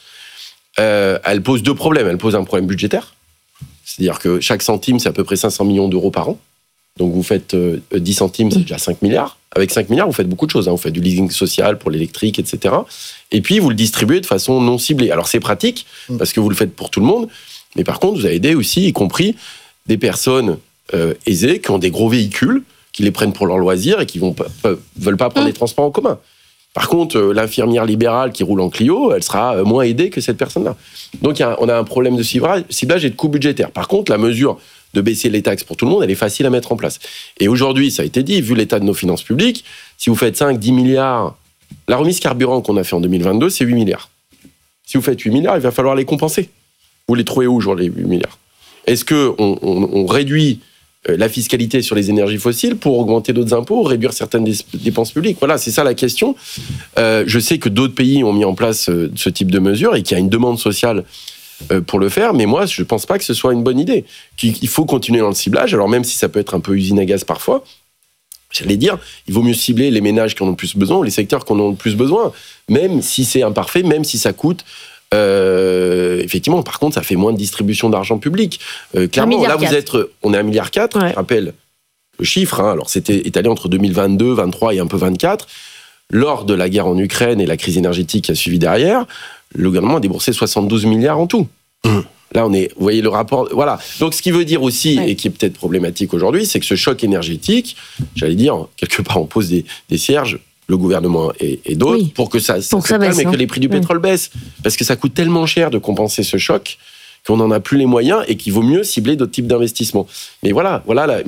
elle pose deux problèmes. Elle pose un problème budgétaire. C'est-à-dire que chaque centime, c'est à peu près 500 millions d'euros par an. Donc vous faites 10 centimes, c'est déjà 5 milliards. Avec 5 milliards, vous faites beaucoup de choses. Vous faites du leasing social pour l'électrique, etc. Et puis, vous le distribuez de façon non ciblée. Alors c'est pratique, parce que vous le faites pour tout le monde. Mais par contre, vous avez aidé aussi, y compris des personnes aisées, qui ont des gros véhicules, qui les prennent pour leur loisir et qui ne veulent pas prendre les transports en commun. Par contre, l'infirmière libérale qui roule en Clio, elle sera moins aidée que cette personne-là. Donc, on a un problème de ciblage et de coût budgétaire. Par contre, la mesure de baisser les taxes pour tout le monde, elle est facile à mettre en place. Et aujourd'hui, ça a été dit, vu l'état de nos finances publiques, si vous faites 5-10 milliards, la remise carburant qu'on a fait en 2022, c'est 8 milliards. Si vous faites 8 milliards, il va falloir les compenser. Vous les trouvez où, les 8 milliards ? Est-ce qu'on réduit la fiscalité sur les énergies fossiles pour augmenter d'autres impôts, réduire certaines dépenses publiques? Voilà, c'est ça la question. Je sais que d'autres pays ont mis en place ce type de mesures et qu'il y a une demande sociale pour le faire, mais moi, je ne pense pas que ce soit une bonne idée. Il faut continuer dans le ciblage, alors même si ça peut être un peu usine à gaz parfois, j'allais dire, il vaut mieux cibler les ménages qui en ont le plus besoin, ou les secteurs qui en ont le plus besoin, même si c'est imparfait, même si ça coûte. Effectivement, par contre, ça fait moins de distribution d'argent public. Clairement, là, on est à 1,4 milliard. Je rappelle le chiffre. Alors, c'était étalé entre 2022, 2023 et un peu 2024. Lors de la guerre en Ukraine et la crise énergétique qui a suivi derrière, le gouvernement a déboursé 72 milliards en tout. Là, vous voyez le rapport. Voilà. Donc, ce qui veut dire aussi, et qui est peut-être problématique aujourd'hui, c'est que ce choc énergétique, j'allais dire, quelque part, on pose des cierges, le gouvernement et d'autres, pour que ça se calme et que les prix du pétrole baissent. Parce que ça coûte tellement cher de compenser ce choc qu'on n'en a plus les moyens et qu'il vaut mieux cibler d'autres types d'investissements. Mais voilà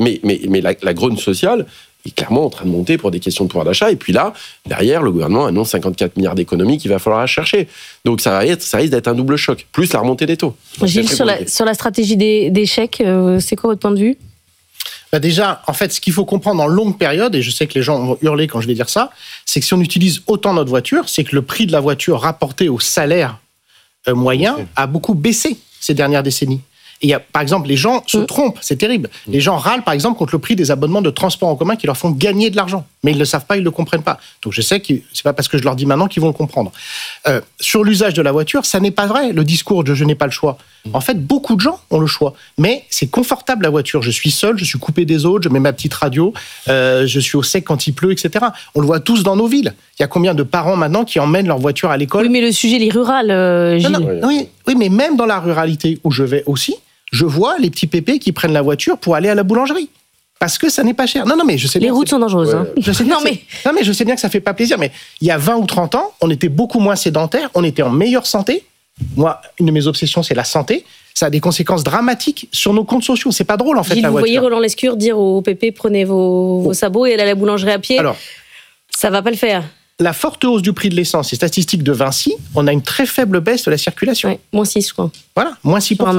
la grogne sociale est clairement en train de monter pour des questions de pouvoir d'achat. Et puis là, derrière, le gouvernement annonce 54 milliards d'économies qu'il va falloir chercher. Donc ça risque d'être un double choc, plus la remontée des taux. Gilles, sur la stratégie des chèques, c'est quoi votre point de vue ? Déjà, en fait, ce qu'il faut comprendre en longue période, et je sais que les gens vont hurler quand je vais dire ça, c'est que si on utilise autant notre voiture, c'est que le prix de la voiture rapporté au salaire moyen a beaucoup baissé ces dernières décennies. Et par exemple, les gens se trompent, c'est terrible. Les gens râlent, par exemple, contre le prix des abonnements de transport en commun qui leur font gagner de l'argent. Mais ils ne le savent pas, ils ne le comprennent pas. Donc je sais que c'est pas parce que je leur dis maintenant qu'ils vont le comprendre. Sur l'usage de la voiture, ça n'est pas vrai, le discours de « je n'ai pas le choix ». En fait, beaucoup de gens ont le choix. Mais c'est confortable, la voiture. Je suis seul, je suis coupé des autres, je mets ma petite radio, je suis au sec quand il pleut, etc. On le voit tous dans nos villes. Il y a combien de parents maintenant qui emmènent leur voiture à l'école ? Oui, mais le sujet, il est rural, Gilles. Oui, mais même dans la ruralité où je vais aussi, je vois les petits pépés qui prennent la voiture pour aller à la boulangerie. Parce que ça n'est pas cher. Non, mais je sais bien. Les routes sont dangereuses. Je sais bien mais je sais bien que ça fait pas plaisir. Mais il y a 20 ou 30 ans, on était beaucoup moins sédentaires, on était en meilleure santé. Moi, une de mes obsessions, c'est la santé. Ça a des conséquences dramatiques sur nos comptes sociaux. C'est pas drôle, en fait, Gilles, la voiture. Vous voyez Roland Lescure dire aux pépés, prenez vos sabots et allez à la boulangerie à pied. Alors, ça va pas le faire. La forte hausse du prix de l'essence, les statistiques de Vinci, on a une très faible baisse de la circulation. Ouais, moins 6, je crois. Voilà, moins 6%.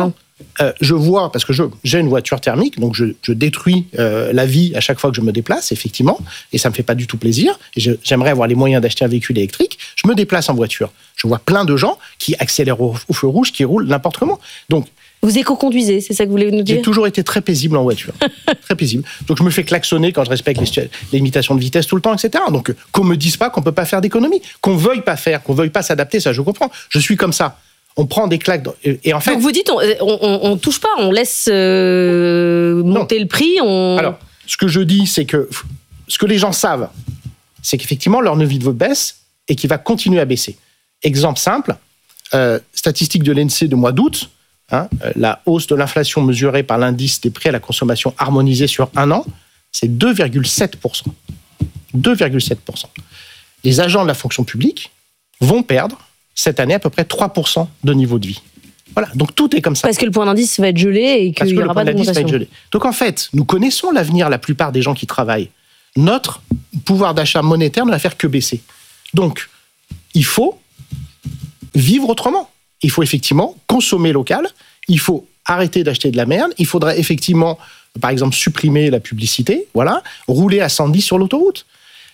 je vois, parce que j'ai une voiture thermique, donc je détruis la vie à chaque fois que je me déplace, effectivement, et ça me fait pas du tout plaisir. Et j'aimerais avoir les moyens d'acheter un véhicule électrique. Je me déplace en voiture. Je vois plein de gens qui accélèrent au feu rouge, qui roulent n'importe comment. Donc, vous éco-conduisez, c'est ça que vous voulez nous dire? J'ai toujours été très paisible en voiture. Très paisible. Donc je me fais klaxonner quand je respecte les limitations de vitesse tout le temps, etc. Donc qu'on me dise pas qu'on peut pas faire d'économie, qu'on veuille pas faire, qu'on veuille pas s'adapter, ça je comprends. Je suis comme ça. On prend des claques. Et en fait. Donc vous dites, on touche pas, on laisse monter le prix. Alors, ce que je dis, c'est que ce que les gens savent, c'est qu'effectivement leur niveau de vie baisse et qu'il va continuer à baisser. Exemple simple, statistique de l'INSEE de mois d'août. La hausse de l'inflation mesurée par l'indice des prix à la consommation harmonisé sur un an, c'est 2,7%. 2,7%. Les agents de la fonction publique vont perdre cette année à peu près 3% de niveau de vie. Voilà, donc tout est comme ça. Parce que le point d'indice va être gelé et qu'il n'y aura pas d'augmentation. Donc en fait, nous connaissons l'avenir, la plupart des gens qui travaillent. Notre pouvoir d'achat monétaire ne va faire que baisser. Donc, il faut vivre autrement. Il faut effectivement consommer local, il faut arrêter d'acheter de la merde, il faudrait effectivement, par exemple, supprimer la publicité, voilà, rouler à 110 sur l'autoroute.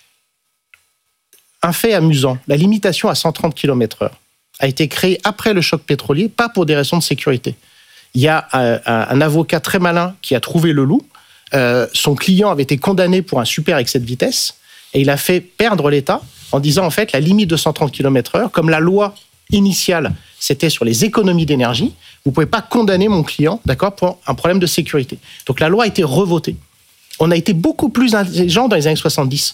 Un fait amusant, la limitation à 130 km/h a été créée après le choc pétrolier, pas pour des raisons de sécurité. Il y a un avocat très malin qui a trouvé le loup, son client avait été condamné pour un super excès de vitesse, et il a fait perdre l'État en disant, en fait, la limite de 130 km/h, comme la loi initiale, c'était sur les économies d'énergie. Vous ne pouvez pas condamner mon client, d'accord, pour un problème de sécurité. Donc la loi a été revotée. On a été beaucoup plus intelligents dans les années 70.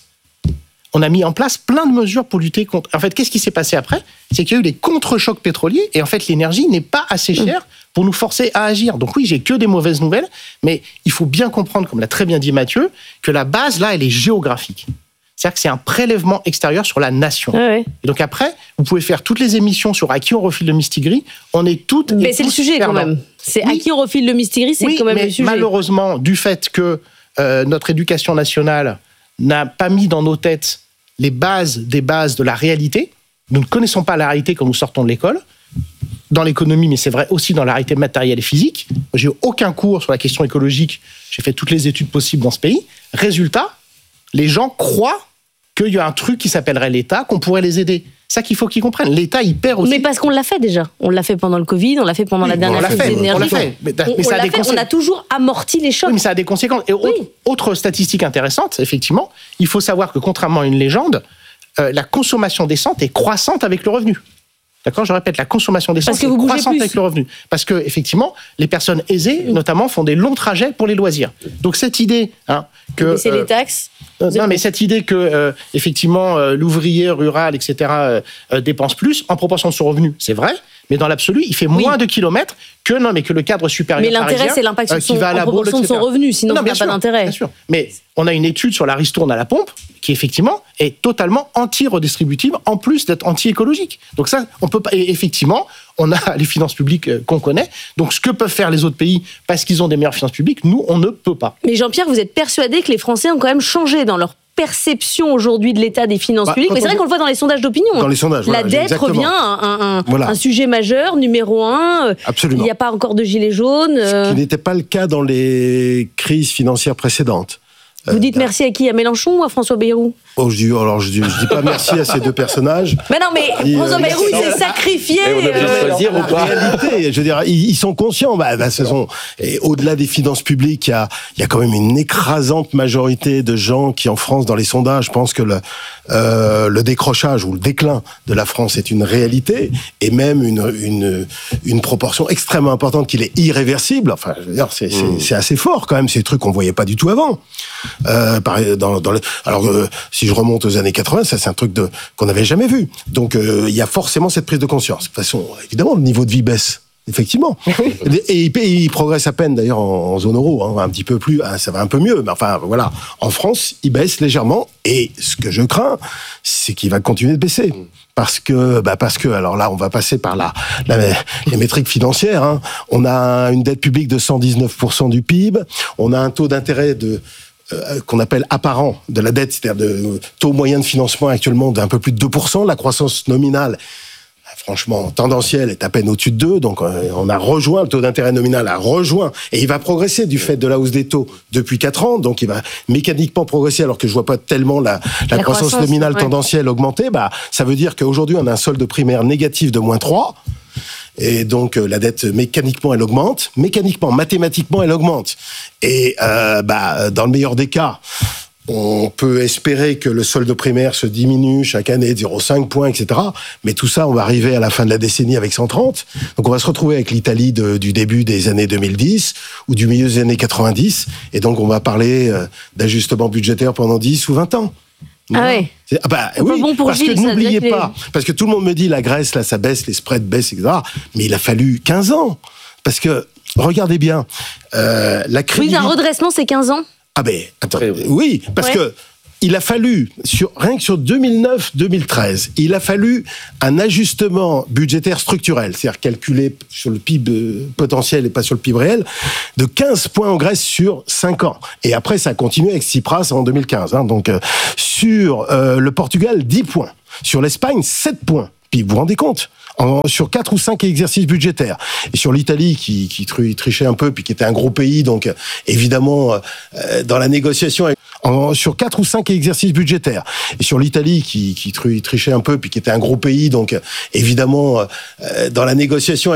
On a mis en place plein de mesures pour lutter contre... En fait, qu'est-ce qui s'est passé après? C'est qu'il y a eu des contre-chocs pétroliers et en fait, l'énergie n'est pas assez chère pour nous forcer à agir. Donc oui, j'ai que des mauvaises nouvelles, mais il faut bien comprendre, comme l'a très bien dit Mathieu, que la base, là, elle est géographique. C'est-à-dire que c'est un prélèvement extérieur sur la nation. Et donc après, vous pouvez faire toutes les émissions sur à qui on refile le mistigris. On est toutes. Mais c'est le sujet quand même. C'est à qui on refile le mistigris, c'est quand même le sujet. Malheureusement, du fait que notre éducation nationale n'a pas mis dans nos têtes les bases des bases de la réalité, nous ne connaissons pas la réalité quand nous sortons de l'école. Dans l'économie, mais c'est vrai aussi dans la réalité matérielle et physique. J'ai eu aucun cours sur la question écologique. J'ai fait toutes les études possibles dans ce pays. Résultat, les gens croient qu'il y a un truc qui s'appellerait l'État, qu'on pourrait les aider. C'est ça qu'il faut qu'ils comprennent. L'État, il perd aussi. Mais parce qu'on l'a fait déjà. On l'a fait pendant le Covid, on l'a fait pendant la dernière crise d'énergie. On l'a fait. Mais ça a des conséquences. On a toujours amorti les chocs. Oui, mais ça a des conséquences. Et autre statistique intéressante, effectivement, il faut savoir que contrairement à une légende, la consommation d'essence est croissante avec le revenu. D'accord, je répète, la consommation d'essence est croissante avec le revenu. Parce que, effectivement, les personnes aisées, notamment, font des longs trajets pour les loisirs. Donc, cette idée que... Baisser les taxes. Non, mais cette idée que, effectivement, l'ouvrier rural, etc., dépense plus en proportion de son revenu, c'est vrai, mais dans l'absolu, il fait moins de kilomètres que le cadre supérieur parisien. Mais l'intérêt, c'est l'impact en proportion de son revenu, sinon il n'y a pas d'intérêt. Bien sûr. Mais on a une étude sur la ristourne à la pompe qui, effectivement, est totalement anti-redistributive, en plus d'être anti-écologique. Donc ça, on peut pas... Et effectivement, on a les finances publiques qu'on connaît. Donc ce que peuvent faire les autres pays, parce qu'ils ont des meilleures finances publiques, nous, on ne peut pas. Mais Jean-Pierre, vous êtes persuadé que les Français ont quand même changé dans leur perception aujourd'hui de l'état des finances publiques, mais c'est vrai qu'on le voit dans les sondages d'opinion. Dans les sondages, la dette revient un sujet majeur, numéro 1. Absolument. Il n'y a pas encore de gilets jaunes. Ce qui n'était pas le cas dans les crises financières précédentes. Vous dites merci à qui? À Mélenchon ou à François Bayrou? Je dis pas merci à ces deux personnages. Mais non, mais François Bayrou, il s'est sacrifié. Et on a pu choisir ou pas? En réalité, je veux dire, ils sont conscients. Et au-delà des finances publiques, il y a quand même une écrasante majorité de gens qui, en France, dans les sondages, pensent que le décrochage ou le déclin de la France est une réalité, et même une proportion extrêmement importante qu'il est irréversible. Enfin, je veux dire, c'est assez fort quand même, ces trucs qu'on voyait pas du tout avant. Si je remonte aux années 80, ça c'est un truc qu'on n'avait jamais vu. Donc il y a forcément cette prise de conscience. De toute façon, évidemment, le niveau de vie baisse. Effectivement. Et il progresse à peine d'ailleurs en zone euro, un petit peu plus, ça va un peu mieux. Mais enfin voilà, en France, il baisse légèrement. Et ce que je crains, c'est qu'il va continuer de baisser. Parce que, alors là, on va passer par les métriques financières. On a une dette publique de 119% du PIB. On a un taux d'intérêt qu'on appelle apparent de la dette, c'est-à-dire de taux moyen de financement actuellement d'un peu plus de 2%. La croissance nominale, franchement, tendanciel est à peine au-dessus de 2, donc on a rejoint, le taux d'intérêt nominal a rejoint, et il va progresser du fait de la hausse des taux depuis 4 ans, donc il va mécaniquement progresser, alors que je vois pas tellement la croissance nominale tendancielle augmenter. Ça veut dire qu'aujourd'hui, on a un solde primaire négatif de -3, et donc la dette, mécaniquement, elle augmente. Mécaniquement, mathématiquement, elle augmente. Et dans le meilleur des cas, on peut espérer que le solde primaire se diminue chaque année de 0,5 points, etc. Mais tout ça, on va arriver à la fin de la décennie avec 130. Donc on va se retrouver avec l'Italie du début des années 2010 ou du milieu des années 90. Et donc on va parler d'ajustement budgétaire pendant 10 ou 20 ans. Ah ouais. Oui, bon parce que n'oubliez pas, parce que tout le monde me dit la Grèce, là, ça baisse, les spreads baissent, etc. Mais il a fallu 15 ans. Parce que, regardez bien, la crédibilité... Oui, un redressement, c'est 15 ans. Attends, oui, parce que il a fallu, rien que sur 2009-2013, il a fallu un ajustement budgétaire structurel, c'est-à-dire calculé sur le PIB potentiel et pas sur le PIB réel, de 15 points en Grèce sur 5 ans. Et après, ça a continué avec Tsipras en 2015. Donc, sur le Portugal, 10 points. Sur l'Espagne, 7 points. Puis vous vous rendez compte, sur 4 ou 5 exercices budgétaires. Et sur l'Italie, qui trichait un peu, puis qui était un gros pays, donc évidemment, dans la négociation... sur 4 ou 5 exercices budgétaires. Et sur l'Italie, qui trichait un peu, puis qui était un gros pays, donc évidemment, dans la négociation...